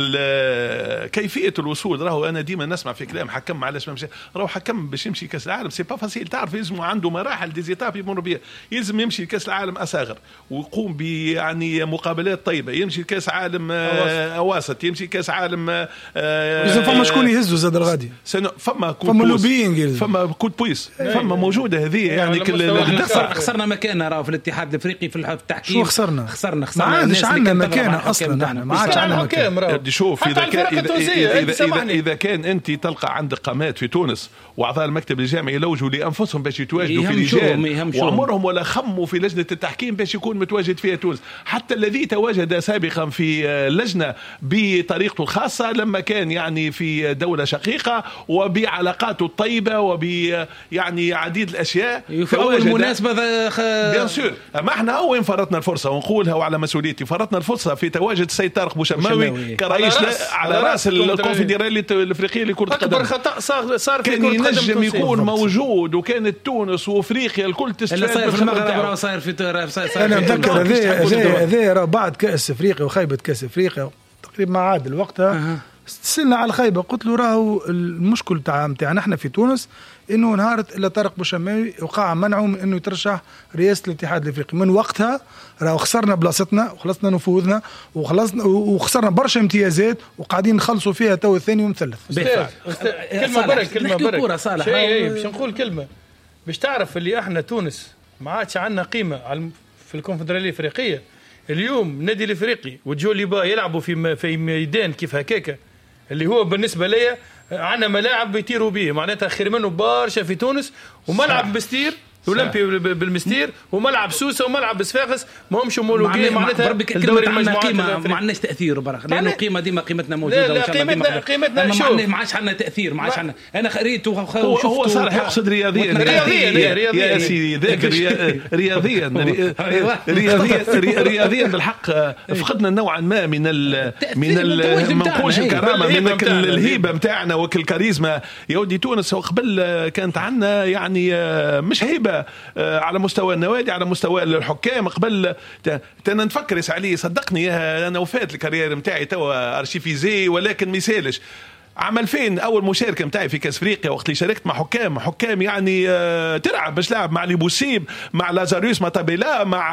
كيفية الوصول راهو انا ديما نسمع في كلام حكم معلش ما مشى راهو حكم باش يمشي كاس العالم سي با فاسيل. تعرف يلزم عنده مراحل ديزيتاب يمر بها. يلزم يمشي كاس العالم اصاغر ويقوم ب يعني مقابلات طيبه يمشي كاس عالم اواسط يمشي كاس عالم اذا فما شكون يهزوا زاد الغادي فما فما لوبينغ فما كود بويس فما موجوده هذه يعني كل خسرنا مكاننا راهو في الاتحاد الافريقي في التحكيم. شو خسرنا خسرنا خسرنا ما عادش عندنا مكانه اصلا احنا ما عادش عندنا مكان. شوف اذا كان اذا اذا كان انت تلقى عندك قامات في تونس واعضاء المكتب الجامعي يلوجوا لانفسهم باش يتواجدوا في لجان وعمرهم ولا خموا في لجنه التحكيم باش يكون متواجد فيها تونس. حتى الذي تواجد سابقا في لجنه بطريقته الخاصه لما كان يعني في دوله شقيقه وبعلاقاته الطيبه وب يعني عديد الاشياء في اول مناسبه بيان سور. اما احنا وين فرطنا الفرصه ونقولها وعلى مسؤوليتي فرطنا الفرصه في تواجد السيد طارق بوشماوي كرئيس على راس الكونفدراليه الافريقيه لكره القدم. اكبر خطا صار في كان ينجم يكون موجود وكانت تونس وافريقيا الكل تستفاد في المغرب راه صاير في صاير. انا نتذكر هذا هذا راه بعد كاس افريقيا وخيبه كاس افريقيا تقريبا ما عادل وقتها استسلنا على الخيبه. قلت له راهو المشكل تاع نتاعنا احنا في تونس انه نهارت الا طارق بوشماوي وقع منعه من انه يترشح رئاسه الاتحاد الافريقي. من وقتها راهو خسرنا بلاصتنا وخلصنا نفوذنا وخلصنا وخسرنا برشا امتيازات وقاعدين نخلصوا فيها تو الثاني ومثلث. كلمه برك كلمه برك شيء باش نقول كلمه باش تعرف اللي احنا تونس ما عادش عندنا قيمه في الكونفدراليه الافريقيه. اليوم النادي الافريقي وجوليبا يلعبوا في في ميدان كيف هكاكا اللي هو بالنسبه ليا عندنا ملاعب بيطيروا به معناتها خير منه برشا في تونس وملعب بستير الاولمبي بالمستير وملعب سوسه وملعب صفاقس ما همش هومولوجي معناتها الدوري المجموعات ما عندناش تاثير برك لانه قيمه ديما قيمتنا موجوده. لا, لا قيمتنا قيمتنا شوف ما عادش عندنا تاثير ما عادش عندنا. انا قريت وشفت هو صالح يقصد رياضيا رياضيا رياضيا يا سيدي ذاك رياضيا رياضيا رياضيا بالحق فقدنا نوعا ما من ال من ال ما نقولش الكرامه من الهيبه نتاعنا وكل كاريزما. يا ودي تونس وقبل كانت عندنا يعني مش هيبه على مستوى النوادي على مستوى الحكام قبل. انا نفكر علي صدقني انا وفات الكارير نتاعي توا ارشيفيزي ولكن ميسالش عمل فين اول مشاركه نتاعي في كاس افريقيا وقت اللي شاركت مع حكام حكام يعني آه تلعب باش لعب مع علي بوسيم مع لازاروس ماتابيلا مع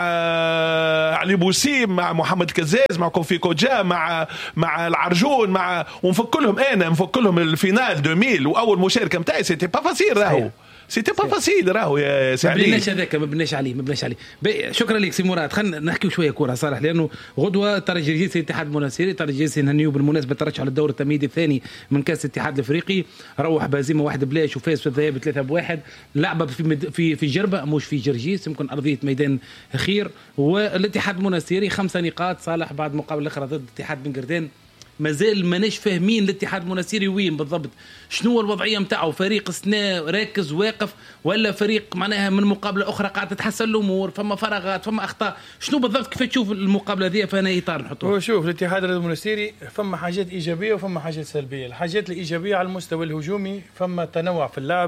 آه علي بوسيم مع محمد الكزاز مع كوفي كوجا مع مع العرجون مع ونفك لهم انا نفك لهم الفينال ألفين واول مشاركه نتاعي سيتي با فاسيل راهو سيتي با فاسيل راهو يا سعيد. ما بناش هذاك ما بناش عليه ما بناش عليه. شكرا لك سي مراد. خلينا نحكيو شويه كوره صالح لانه غدوه ترجي الجيسي الاتحاد المنافسي ترجي الجيسي نهنيو بالمناسبه ترشح على الدور التمهيدي الثاني من كاس الاتحاد الافريقي. روح بهزيمه واحد بلاش وفاز في الذهاب ثلاثة بواحد. لعبه في مد... في في جربه مش في جرجيس يمكن ارضيه ميدان خير. والاتحاد المنافسي خمسه نقاط صالح بعد مقابله اخرى ضد الاتحاد بن قردان. مازال ماناش فاهمين الاتحاد المنافسي وين بالضبط شنو الوضعيه نتاعو. فريق سنا راكز واقف ولا فريق معناها من مقابله اخرى قاعده تتحسن الامور فما فراغات فما اخطاء شنو بالضبط كيف تشوف المقابله هذه فانا اطار نحطوه. شوف الاتحاد المنافسي فما حاجات ايجابيه وفما حاجات سلبيه. الحاجات الايجابيه على المستوى الهجومي فما تنوع في اللعب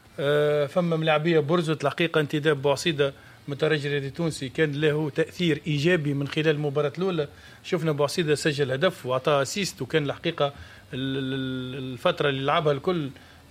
فما ملاعبيه برزت الحقيقه انتداب بوعصيده مترجي التونسي كان له تأثير إيجابي من خلال المباراة الأولى. شفنا بوعصيدة سجل هدف وعطاه أسيست وكان الحقيقة الفترة اللي لعبها الكل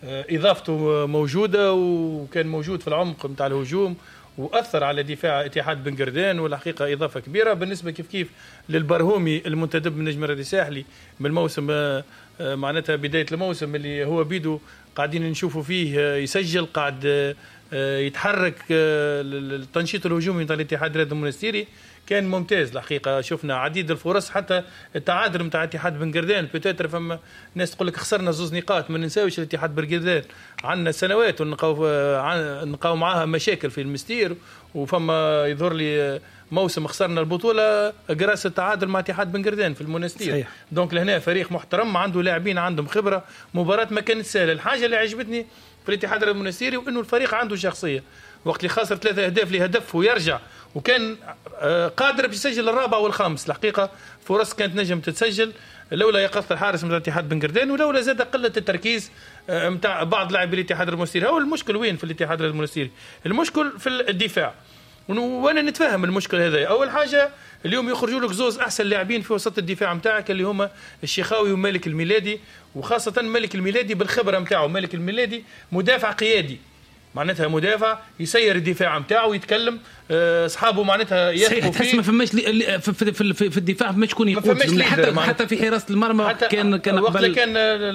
إضافته موجودة وكان موجود في العمق متاع الهجوم وأثر على دفاع اتحاد بن قردان والحقيقة إضافة كبيرة. بالنسبة كيف كيف للبرهومي المنتدب من نجم الرياضي الساحلي من الموسم معناتها بداية الموسم اللي هو بيدو قاعدين نشوفوا فيه يسجل قاعد يتحرك التنشيط الهجومي نتاع الاتحاد المنستيري كان ممتاز الحقيقه. شفنا عديد الفرص حتى التعادل نتاع الاتحاد بن قردان بيتر فما ناس تقول لك خسرنا زوز نقاط ما ننساوش الاتحاد بن قردان عندنا سنوات ونقاو نقاو معاها مشاكل في المستير وفما يظهر لي موسم خسرنا البطوله قراص التعادل مع اتحاد بن قردان في المنستير. دونك لهنا فريق محترم عنده لاعبين عندهم خبره. مباراه ما كانت سهله. الحاجه اللي عجبتني في الاتحاد المنستيري وانه الفريق عنده شخصيه وقت اللي خسر ثلاثة أهداف لهدف ويرجع وكان قادر بيسجل الرابع والخامس. الحقيقة فرص كانت نجم تتسجل لولا يقظة الحارس من الاتحاد بن قردان ولولا زاد قلة التركيز متاع بعض لاعبي الاتحاد المنستيري. هو المشكل وين في الاتحاد المنستيري؟ المشكل في الدفاع وانا نتفهم المشكل هذا. اول حاجه اليوم يخرجوا لك زوز احسن لاعبين في وسط الدفاع نتاعك اللي هما الشيخاوي ومالك الميلادي وخاصه مالك الميلادي بالخبره نتاعو. مالك الميلادي مدافع قيادي معناتها مدافع يسير الدفاع نتاعو يتكلم اصحابه معناتها يثقوا فيه. ما فماش في, في, في, في الدفاع ما شكون يقود حتى حتى في حراسه المرمى كان كان قبل كان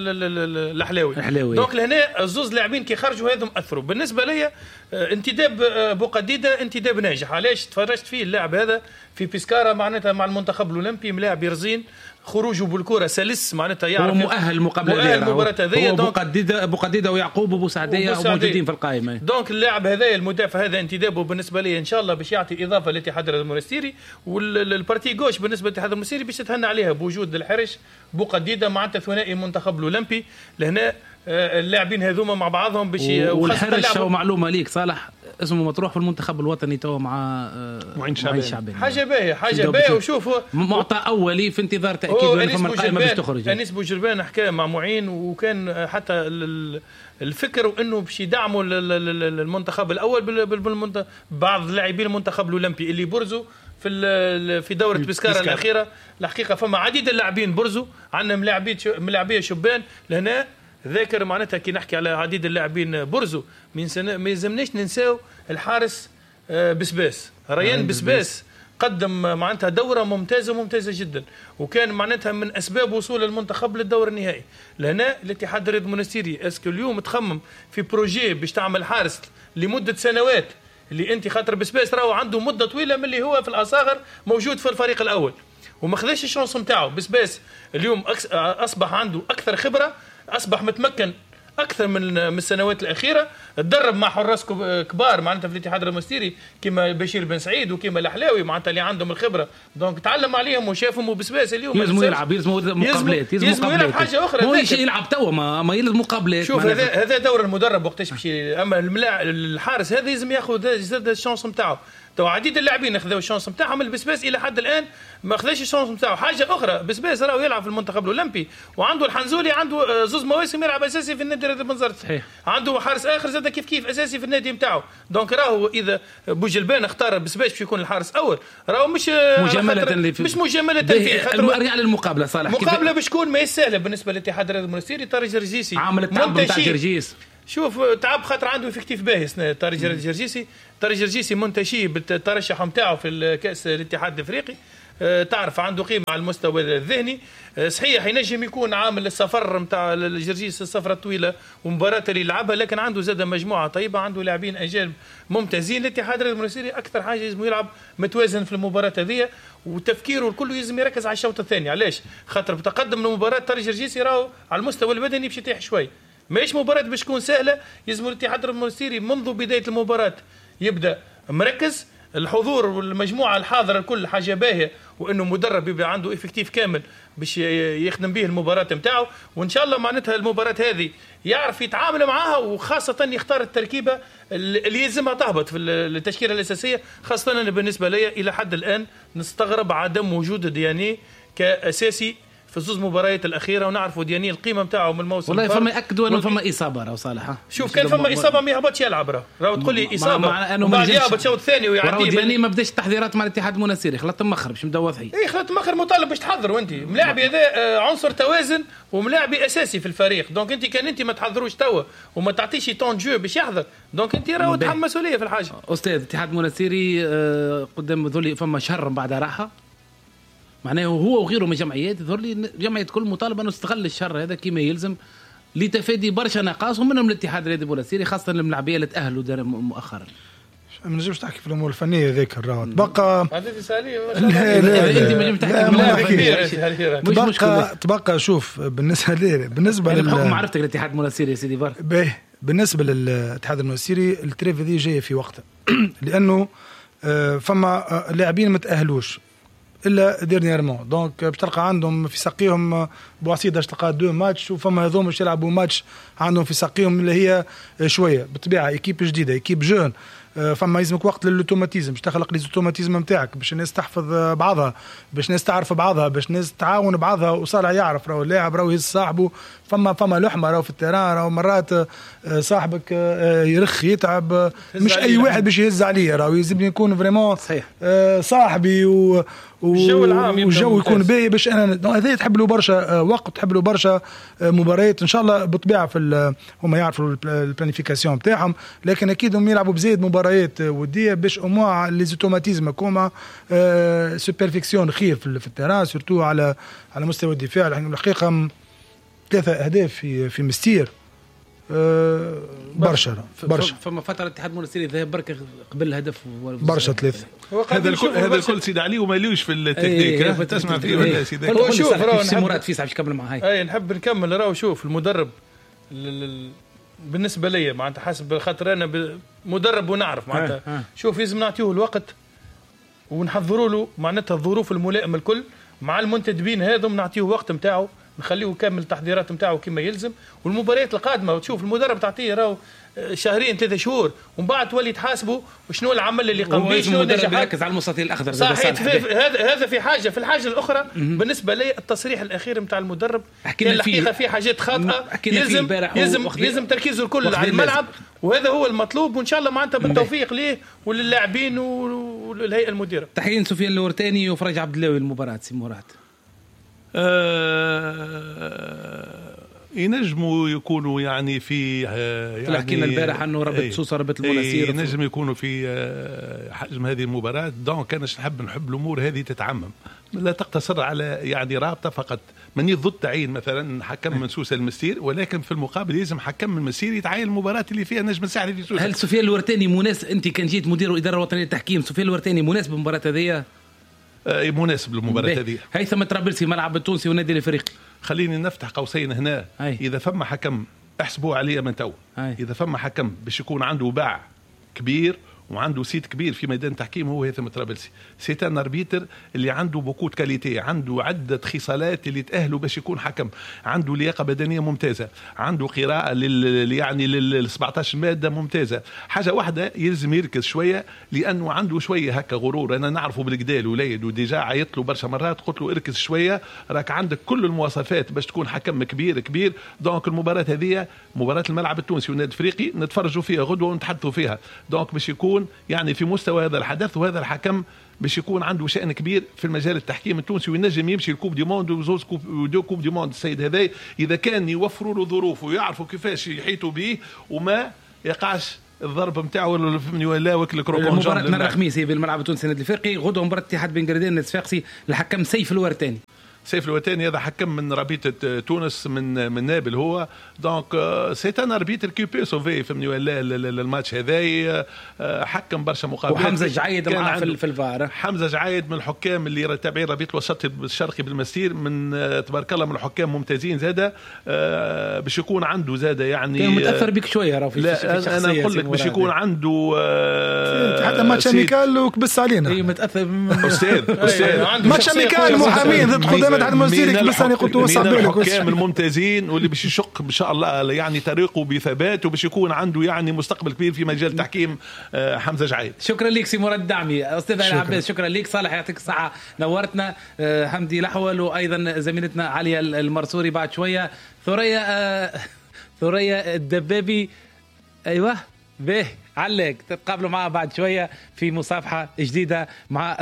الحلاوي. دونك لهنا الزوز لاعبين كي خرجوا هذم اثروا. بالنسبه لي انتداب بوقديده انتداب ناجح. علاش تفرجت فيه اللاعب هذا في بيسكارا معناتها مع المنتخب الاولمبي ملاعب يرزين خروجه بالكره سلس معناتها يعرف هو مؤهل مقابله المباراه هذه. بوقديده بوقديده ويعقوب وبوسعديه موجودين في القائمه. دونك اللاعب هذا المدافع هذا انتدابه بالنسبه لي ان شاء الله باش يعطي اضافه للاتحاد المنستيري. والبارتي جوش بالنسبه للاتحاد المنستيري باش تتهنى عليها بوجود الحرش بوقديده معناتها ثنائي المنتخب الاولمبي. لهنا اللاعبين هذوما مع بعضهم باش والحرش هو معلومه ليك صالح اسمه مطروح في المنتخب الوطني تو مع معين شعبان. حاجه باهيه حاجه باهيه. وشوفوا معطى اولي في انتظار تاكيد فما القائمه باش تخرج. انيس بوجربان حكى مع معين وكان حتى الفكر انه باش يدعموا المنتخب الاول بعض لاعبين المنتخب الاولمبي اللي برزوا في في دوره بسكارا الاخيره. الحقيقه فما عديد اللاعبين برزوا عندنا ملاعبيه ملاعبيه شبان لهنا ذاكر معناتها كي نحكي على عديد اللاعبين برزوا من سنة ما يلزمناش ننساو الحارس بسباس ريان بسباس قدم معناتها دوره ممتازه ممتازه جدا وكان معناتها من اسباب وصول المنتخب للدور النهائي. لهنا الاتحاد الرياضي المنستيري اسكو اليوم تخمم في بروجي باش تعمل حارس لمده سنوات اللي انت خاطر بسباس راهو عنده مده طويله من اللي هو في الاصاغر موجود في الفريق الاول وما خذاش الشانس نتاعو. بسباس اليوم اصبح عنده اكثر خبره اصبح متمكن اكثر من من السنوات الاخيره، تدرب مع حراس كبار معناتها في الاتحاد المونستيري كيما بشير بن سعيد وكيما الحلاوي معناتها اللي عندهم الخبره، دونك تعلم عليهم وشافهم وبسباس اليوم يلزم يلعب يلزم مقابلات يلزم يلعب حاجه اخرى، مو شيء يلعب توا ما, ما يلزم مقابلات. شوف هذا هذا دور المدرب وقتاش باش، اما الحارس هذا لازم ياخذ زاد الشانس نتاعو. تو عديد اللاعبين اخذوا الشانس نتاعهم، البسباس الى حد الان ما اخذش الشانس نتاعو. حاجه اخرى بسباس راهو يلعب في المنتخب الاولمبي وعنده الحنزولي عنده زوز مواسم يلعب اساسي في النادي رياضي بنزرت، صحيح. عنده حارس اخر زاد كيف كيف اساسي في النادي نتاعو. دونك راهو اذا بوجلبان اختار بسباس باش يكون الحارس اول راهو مش مجامله في مش مجامله فيه، خاطر المقابله صالح المقابله باش تكون ما سهله بالنسبه للاتحاد الرياضي المونستيري. طارق جرجيسي عامل التعب نتاع جرجيس، شوف تعب خاطر عنده افكتيف باهي طارق جرجيسي. طارق جرجيسي منتشي بالترشح نتاعو في الكاس الاتحاد الافريقي، أه تعرف عنده قيمه على المستوى الذهني. أه صحيح ينجم يكون عامل السفر نتاع الجرجيس السفره الطويله ومباراه اللي يلعبها، لكن عنده زاد مجموعه طيبه، عنده لاعبين اجانب ممتازين. الاتحاد المونستيري اكثر حاجه لازم يلعب متوازن في المباراه هذه، وتفكيره الكل لازم يركز على الشوط الثاني. علاش؟ خاطر بتقدم المباراه طارق جرجيسي راهو على المستوى البدني باش يتيح شوي، ماهيش مباراة باش تكون سهلة. يلزم الاتحاد المونستيري منذ بداية المباراة يبدأ مركز، الحضور والمجموعة الحاضرة الكل حاجة باهية، وإنه مدرب يبقى عنده إفكتيف كامل باش يخدم به المباراة نتاعو. وإن شاء الله معناتها المباراة هذه يعرف يتعامل معها، وخاصة يختار التركيبة اللي يلزمها تهبط في التشكيلة الأساسية. خاصة أنا بالنسبة لي إلى حد الآن نستغرب عدم وجود دياني كأساسي في الزوز مباريات الاخيره، ونعرفوا دياني القيمه نتاعو من الموسم والله فما ياكدوا انه فما اصابه راهو صالح. شوف كان فما اصابه ما يهبطش يلعب راهو راهو تقول لي اصابه وبعد يهبط الشوط الثاني ويعدي. دياني ما بداش التحضيرات مع الاتحاد المونستيري، خلط مخر باش نبدا واضحين. اي خلط مخر مطالب باش تحضر، وانت ملاعبي هذا عنصر توازن وملاعبي اساسي في الفريق. دونك انت كان انت ما تحضروش توا وما تعطيش طون جو باش يحضر، دونك انت راهو تحمل مسؤوليه في الحاجه. استاذ الاتحاد المونستيري قدام ذولي فما شهر من بعد راحه، معناه هو وغيره من الجمعيات يظهر لي جمعيه كل مطالبه انه تستغل الشر هذا كما يلزم لتفادي برشا نقاص، ومنهم الاتحاد الرياضي المونستيري خاصه الملاعبيه اللي تاهلوا مؤخرا. ما نجمش تحكي في الامور الفنيه ذيك الراوند تبقى هذه ساليه. لا لا انت ما نجمش تحكي تبقى تبقى تبقى شوف بالنسبه لي بالنسبه للحكم معرفتك الاتحاد المونستيري يا سيدي بار باهي. بالنسبه للاتحاد المونستيري التريف هذه جايه في وقتها لانه فما لاعبين ما تاهلوش الا ديرنييرمون، دونك باش تلقى عندهم في ساقيهم بواسيده باش تلقى دو ماتش، وفما هذوما باش يلعبوا ماتش عندهم في ساقيهم اللي هي شويه بالطبيعه ايكيب جديده ايكيب جون، فما يلزمك وقت للأوتوماتيزم باش تخلق لي زوتوماتيزم نتاعك باش الناس تحفظ بعضها، باش الناس تعرف بعضها، باش الناس تعاون بعضها، وصالح يعرف راهو اللاعب راهو يهز صاحبه. فما فما لحمه راهو في التيران، راهو مرات صاحبك يرخ يتعب مش اي واحد باش يهز عليه، راهو يلزمني يكون فريمون صاحبي و والجو العام والجو يكون باهي باش انا هذا تحب له برشا وقت، تحب له برشا مباريات ان شاء الله بالطبيعه في هما يعرفوا البلانيفيكاسيون نتاعهم، لكن اكيد هم يلعبوا بزيد مباريات وديه باش اموا لي زوتوماتيزم كوما سوبرفيكسيون خير في التيران سورتو على على مستوى الدفاع. الحقيقه ثلاثه اهداف في في مستير أه برشا برشا. فما فتره الاتحاد المونستيري ذهب بركه قبل الهدف برشا ثلاثه. هذا الكل هذا الكل سيد علي وما ليوش في التكنيك. ايه تسمع فيه ولا سيدي؟ هو شوف راهو مراد فيسع باش يكمل مع هاي. اي نحب نكمل. راهو شوف المدرب بالنسبه لي معناتها حسب خاطر انا مدرب ونعرف معناتها شوف لازم نعطيه الوقت ونحضروا له معناتها الظروف الملائمه الكل مع المنتدبين هذم، نعطيه وقت نتاعو نخليه يكمل التحضيرات نتاعو كما يلزم، والمباريات القادمه وتشوف المدرب تعطيه راهو شهرين ثلاثة شهور ومن بعد تولي تحاسبه وشنو العمل اللي قام به، شنو المدرب يركز على المستطيل الاخضر. صحيح هذا هذا في حاجه. في الحاجه الاخرى بالنسبه لي التصريح الاخير نتاع المدرب كان الحقيقه في حاجات خاطئه يلزم يلزم يلزم تركيزه الكل على الملعب، وهذا هو المطلوب، وان شاء الله معناتها بالتوفيق ليه وللاعبين والهيئه المديره. تحيين سفيان الورتاني وفرج عبد الله المباراه سي مراد. آه ينجموا يكونوا يعني في آه يعني حكينا البارح انه ربط ايه سوسه ربط المناسير ينجم يكونوا في آه حجم هذه المباراه. دونك كانش نحب نحب الامور هذه تتعمم، لا تقتصر على يعني رابطه فقط. ماني ضد تعيين مثلا حكم من سوسه المسير، ولكن في المقابل لازم حكم من المسير يتعين المباراه اللي فيها نجم الساحلي في سوسه. هل سفيان الورتاني مناسب؟ انت كان جيت مدير الاداره الوطنيه للتحكيم، سفيان الورتاني مناسب بالمباراه هذه؟ آه مناسب للمباراه هذه. هيثم طرابلسي ملعب التونسي والنادي الافريقي. خليني نفتح قوسين هنا. هاي. اذا فما حكم احسبوا عليا من تو. اذا فما حكم باش يكون عنده باع كبير وعنده سيت كبير في ميدان التحكيم هو هيثم الطرابلسي. سيتان اربيتر اللي عنده بوكو كاليتي، عنده عده خصالات اللي تاهلوا باش يكون حكم، عنده لياقه بدنيه ممتازه، عنده قراءه لل يعني لل سبعطاش ماده ممتازه. حاجه واحده يلزم يركز شويه لانه عنده شويه هكا غرور. انا نعرفه بالكدا وليد وديجا عيط له برشا مرات قلت له اركز شويه، راك عندك كل المواصفات باش تكون حكم كبير كبير. دونك المباراه هذه مباراه الملعب التونسي والنادي الافريقي نتفرجوا فيها غدوه ونتحدثوا فيها. دونك باش يكون يعني في مستوى هذا الحدث، وهذا الحكم باش يكون عنده شأن كبير في المجال التحكيم التونسي وينجم يمشي الكوب دي موند وزوز كوب ودو كوب دي موند. السيد هذا اذا كان يوفروا له ظروف ويعرفوا كيفاش يحيطوا به وما يقعش الضرب نتاعو ولا فهمني ولا وكل كروكون. مباراة نهار الخميس في الملعب التونسي النادي الافريقي، غدوه مباراة اتحاد بن قردين الصفاقسي. الحكم سيف الورتاني. سيف الوتاني هذا حكم من رابطه تونس من من نابل هو. دونك سي ان اربيتر كي بي سوفي فهمني ولا الماتش هذا. حكم برشا مقابلات. وحمزه جعيد معاه في الفار. حمزه جعيد من الحكام اللي تابعين رابطه الوسط الشرقي بالمسير، من تبارك الله من الحكام ممتازين زاده. باش يكون عنده زاده يعني كان متاثر بك شويه راه في لا انا نقول لك باش يكون عنده حتى ماتش اميكال وكبس علينا. اي متاثر استاذ استاذ ماتش اميكال محامين ضد خدامه على المسيرك بس انا قلت له صعب لك. الحكام الممتازين واللي باش يشق ان شاء الله يعني طريقه بثبات وباش يكون عنده يعني مستقبل كبير في مجال التحكيم. حمزه جعيد. شكرا لك سي مراد الدعمي. استاذ علي عباس شكرا لك. صالح يعطيك الصحه نورتنا. حمدي لحول وايضا زميلتنا عليا المرسوري بعد شويه. ثريا ثريا الدبابي ايوه به علق تتقابلوا معها بعد شوية في مصافحة جديدة مع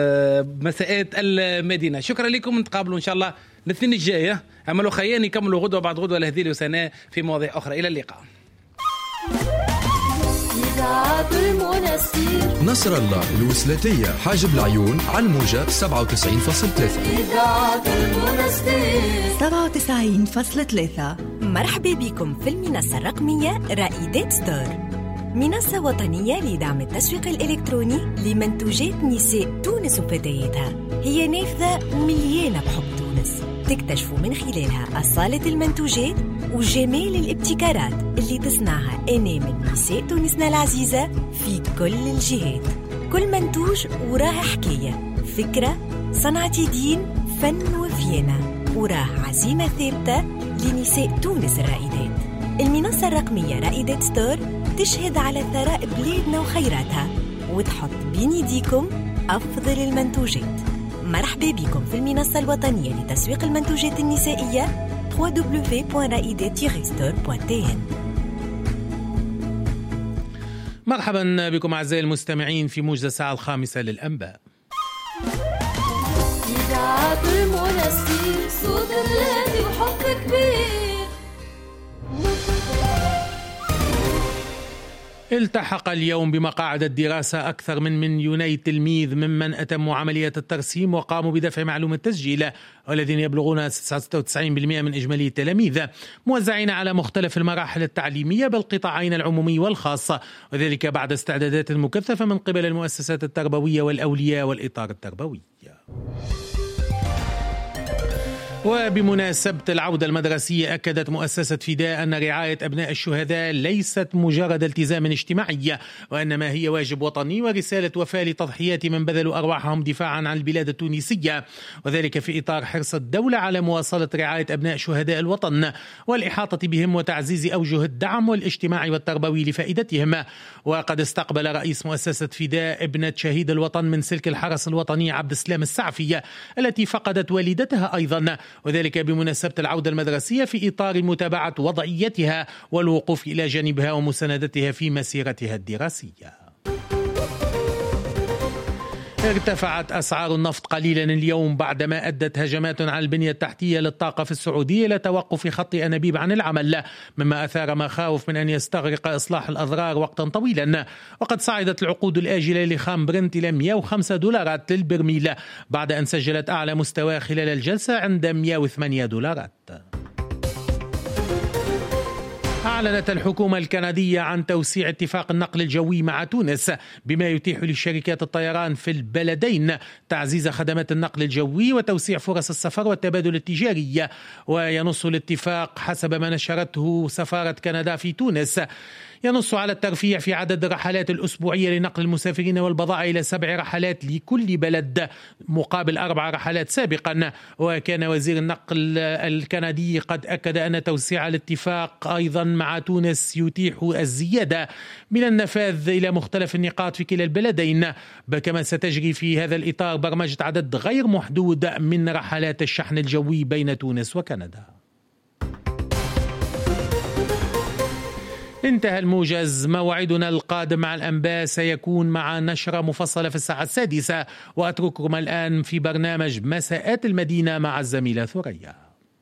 مساءات المدينة. شكرا لكم. نتقابلوا إن شاء الله الاثنين الجاي. عملوا خياني كملوا غدوة بعد غدوة لهذيل وسناء في مواضيع أخرى. إلى اللقاء. نصر الله الوسلاتية حاجب العيون على الموجة سبعة وتسعين فاصلة ثلاثة. سبعة وتسعين فاصلة ثلاثة. مرحبا بكم في المنصة الرقمية رائدات ستور، منصة وطنية لدعم التسويق الإلكتروني لمنتوجات نساء تونس وفتياتها. هي نافذة مليانة بحب تونس، تكتشفوا من خلالها أصالة المنتوجات وجمال الابتكارات اللي تصنعها أنامل نساء تونسنا العزيزة في كل الجهات. كل منتوج وراه حكاية، فكرة، صنعة يدين، فن وفينة، وراه عزيمة ثابتة لنساء تونس الرائدات. المنصة الرقمية رائدات ستور تشهد على ثراء بلادنا وخيراتها وتحط بين يديكم أفضل المنتوجات. مرحبا بكم في المنصة الوطنية لتسويق المنتوجات النسائية دبليو دبليو دبليو دوت رائدات ستور دوت تي ان. مرحبا بكم أعزائي المستمعين في موجز الساعة الخامسة للأنباء. إذاعة المنستير صوت الذي وحب كبير. التحق اليوم بمقاعد الدراسة أكثر من مليوني تلميذ ممن أتموا عملية الترسيم وقاموا بدفع معلومة التسجيل، والذين يبلغون ستة وتسعين بالمئة من إجمالي التلاميذ، موزعين على مختلف المراحل التعليمية بالقطاعين العمومي والخاص، وذلك بعد استعدادات مكثفة من قبل المؤسسات التربوية والأولياء والإطار التربوي. وبمناسبة العودة المدرسية أكدت مؤسسة فداء أن رعاية أبناء الشهداء ليست مجرد التزام اجتماعي، وإنما هي واجب وطني ورسالة وفاة لتضحيات من بذلوا أرواحهم دفاعا عن البلاد التونسية، وذلك في إطار حرص الدولة على مواصلة رعاية أبناء شهداء الوطن والإحاطة بهم وتعزيز أوجه الدعم والاجتماعي والتربوي لفائدتهم. وقد استقبل رئيس مؤسسة فداء ابنة شهيد الوطن من سلك الحرس الوطني عبد السلام السعفي التي فقدت والدتها أيضا، وذلك بمناسبة العودة المدرسية في إطار متابعة وضعيتها والوقوف إلى جانبها ومساندتها في مسيرتها الدراسية. ارتفعت أسعار النفط قليلا اليوم بعدما أدت هجمات على البنية التحتية للطاقة في السعودية إلى توقف خط أنابيب عن العمل، مما أثار مخاوف من أن يستغرق إصلاح الأضرار وقتا طويلا. وقد صعدت العقود الآجلة لخام برنت إلى مئة وخمسة دولارات للبرميل بعد أن سجلت أعلى مستوى خلال الجلسة عند مئة وثمانية دولارات. أعلنت الحكومة الكندية عن توسيع اتفاق النقل الجوي مع تونس بما يتيح لشركات الطيران في البلدين تعزيز خدمات النقل الجوي وتوسيع فرص السفر والتبادل التجاري. وينص الاتفاق حسب ما نشرته سفارة كندا في تونس ينص على الترفيع في عدد الرحلات الأسبوعية لنقل المسافرين والبضائع إلى سبع رحلات لكل بلد مقابل أربع رحلات سابقا. وكان وزير النقل الكندي قد أكد أن توسيع الاتفاق أيضا مع تونس يتيح الزيادة من النفاذ إلى مختلف النقاط في كلا البلدين، كما ستجري في هذا الإطار برمجة عدد غير محدود من رحلات الشحن الجوي بين تونس وكندا. انتهى الموجز. موعدنا القادم مع الأنباء سيكون مع نشرة مفصلة في الساعة السادسة، وأترككم الآن في برنامج مساءات المدينة مع الزميلة ثريا.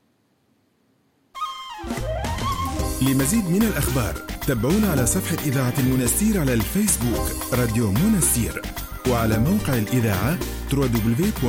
لمزيد من الأخبار تابعونا على صفحة إذاعة المنستير على الفيسبوك راديو منستير، وعلى موقع الإذاعة دبليو دبليو دبليو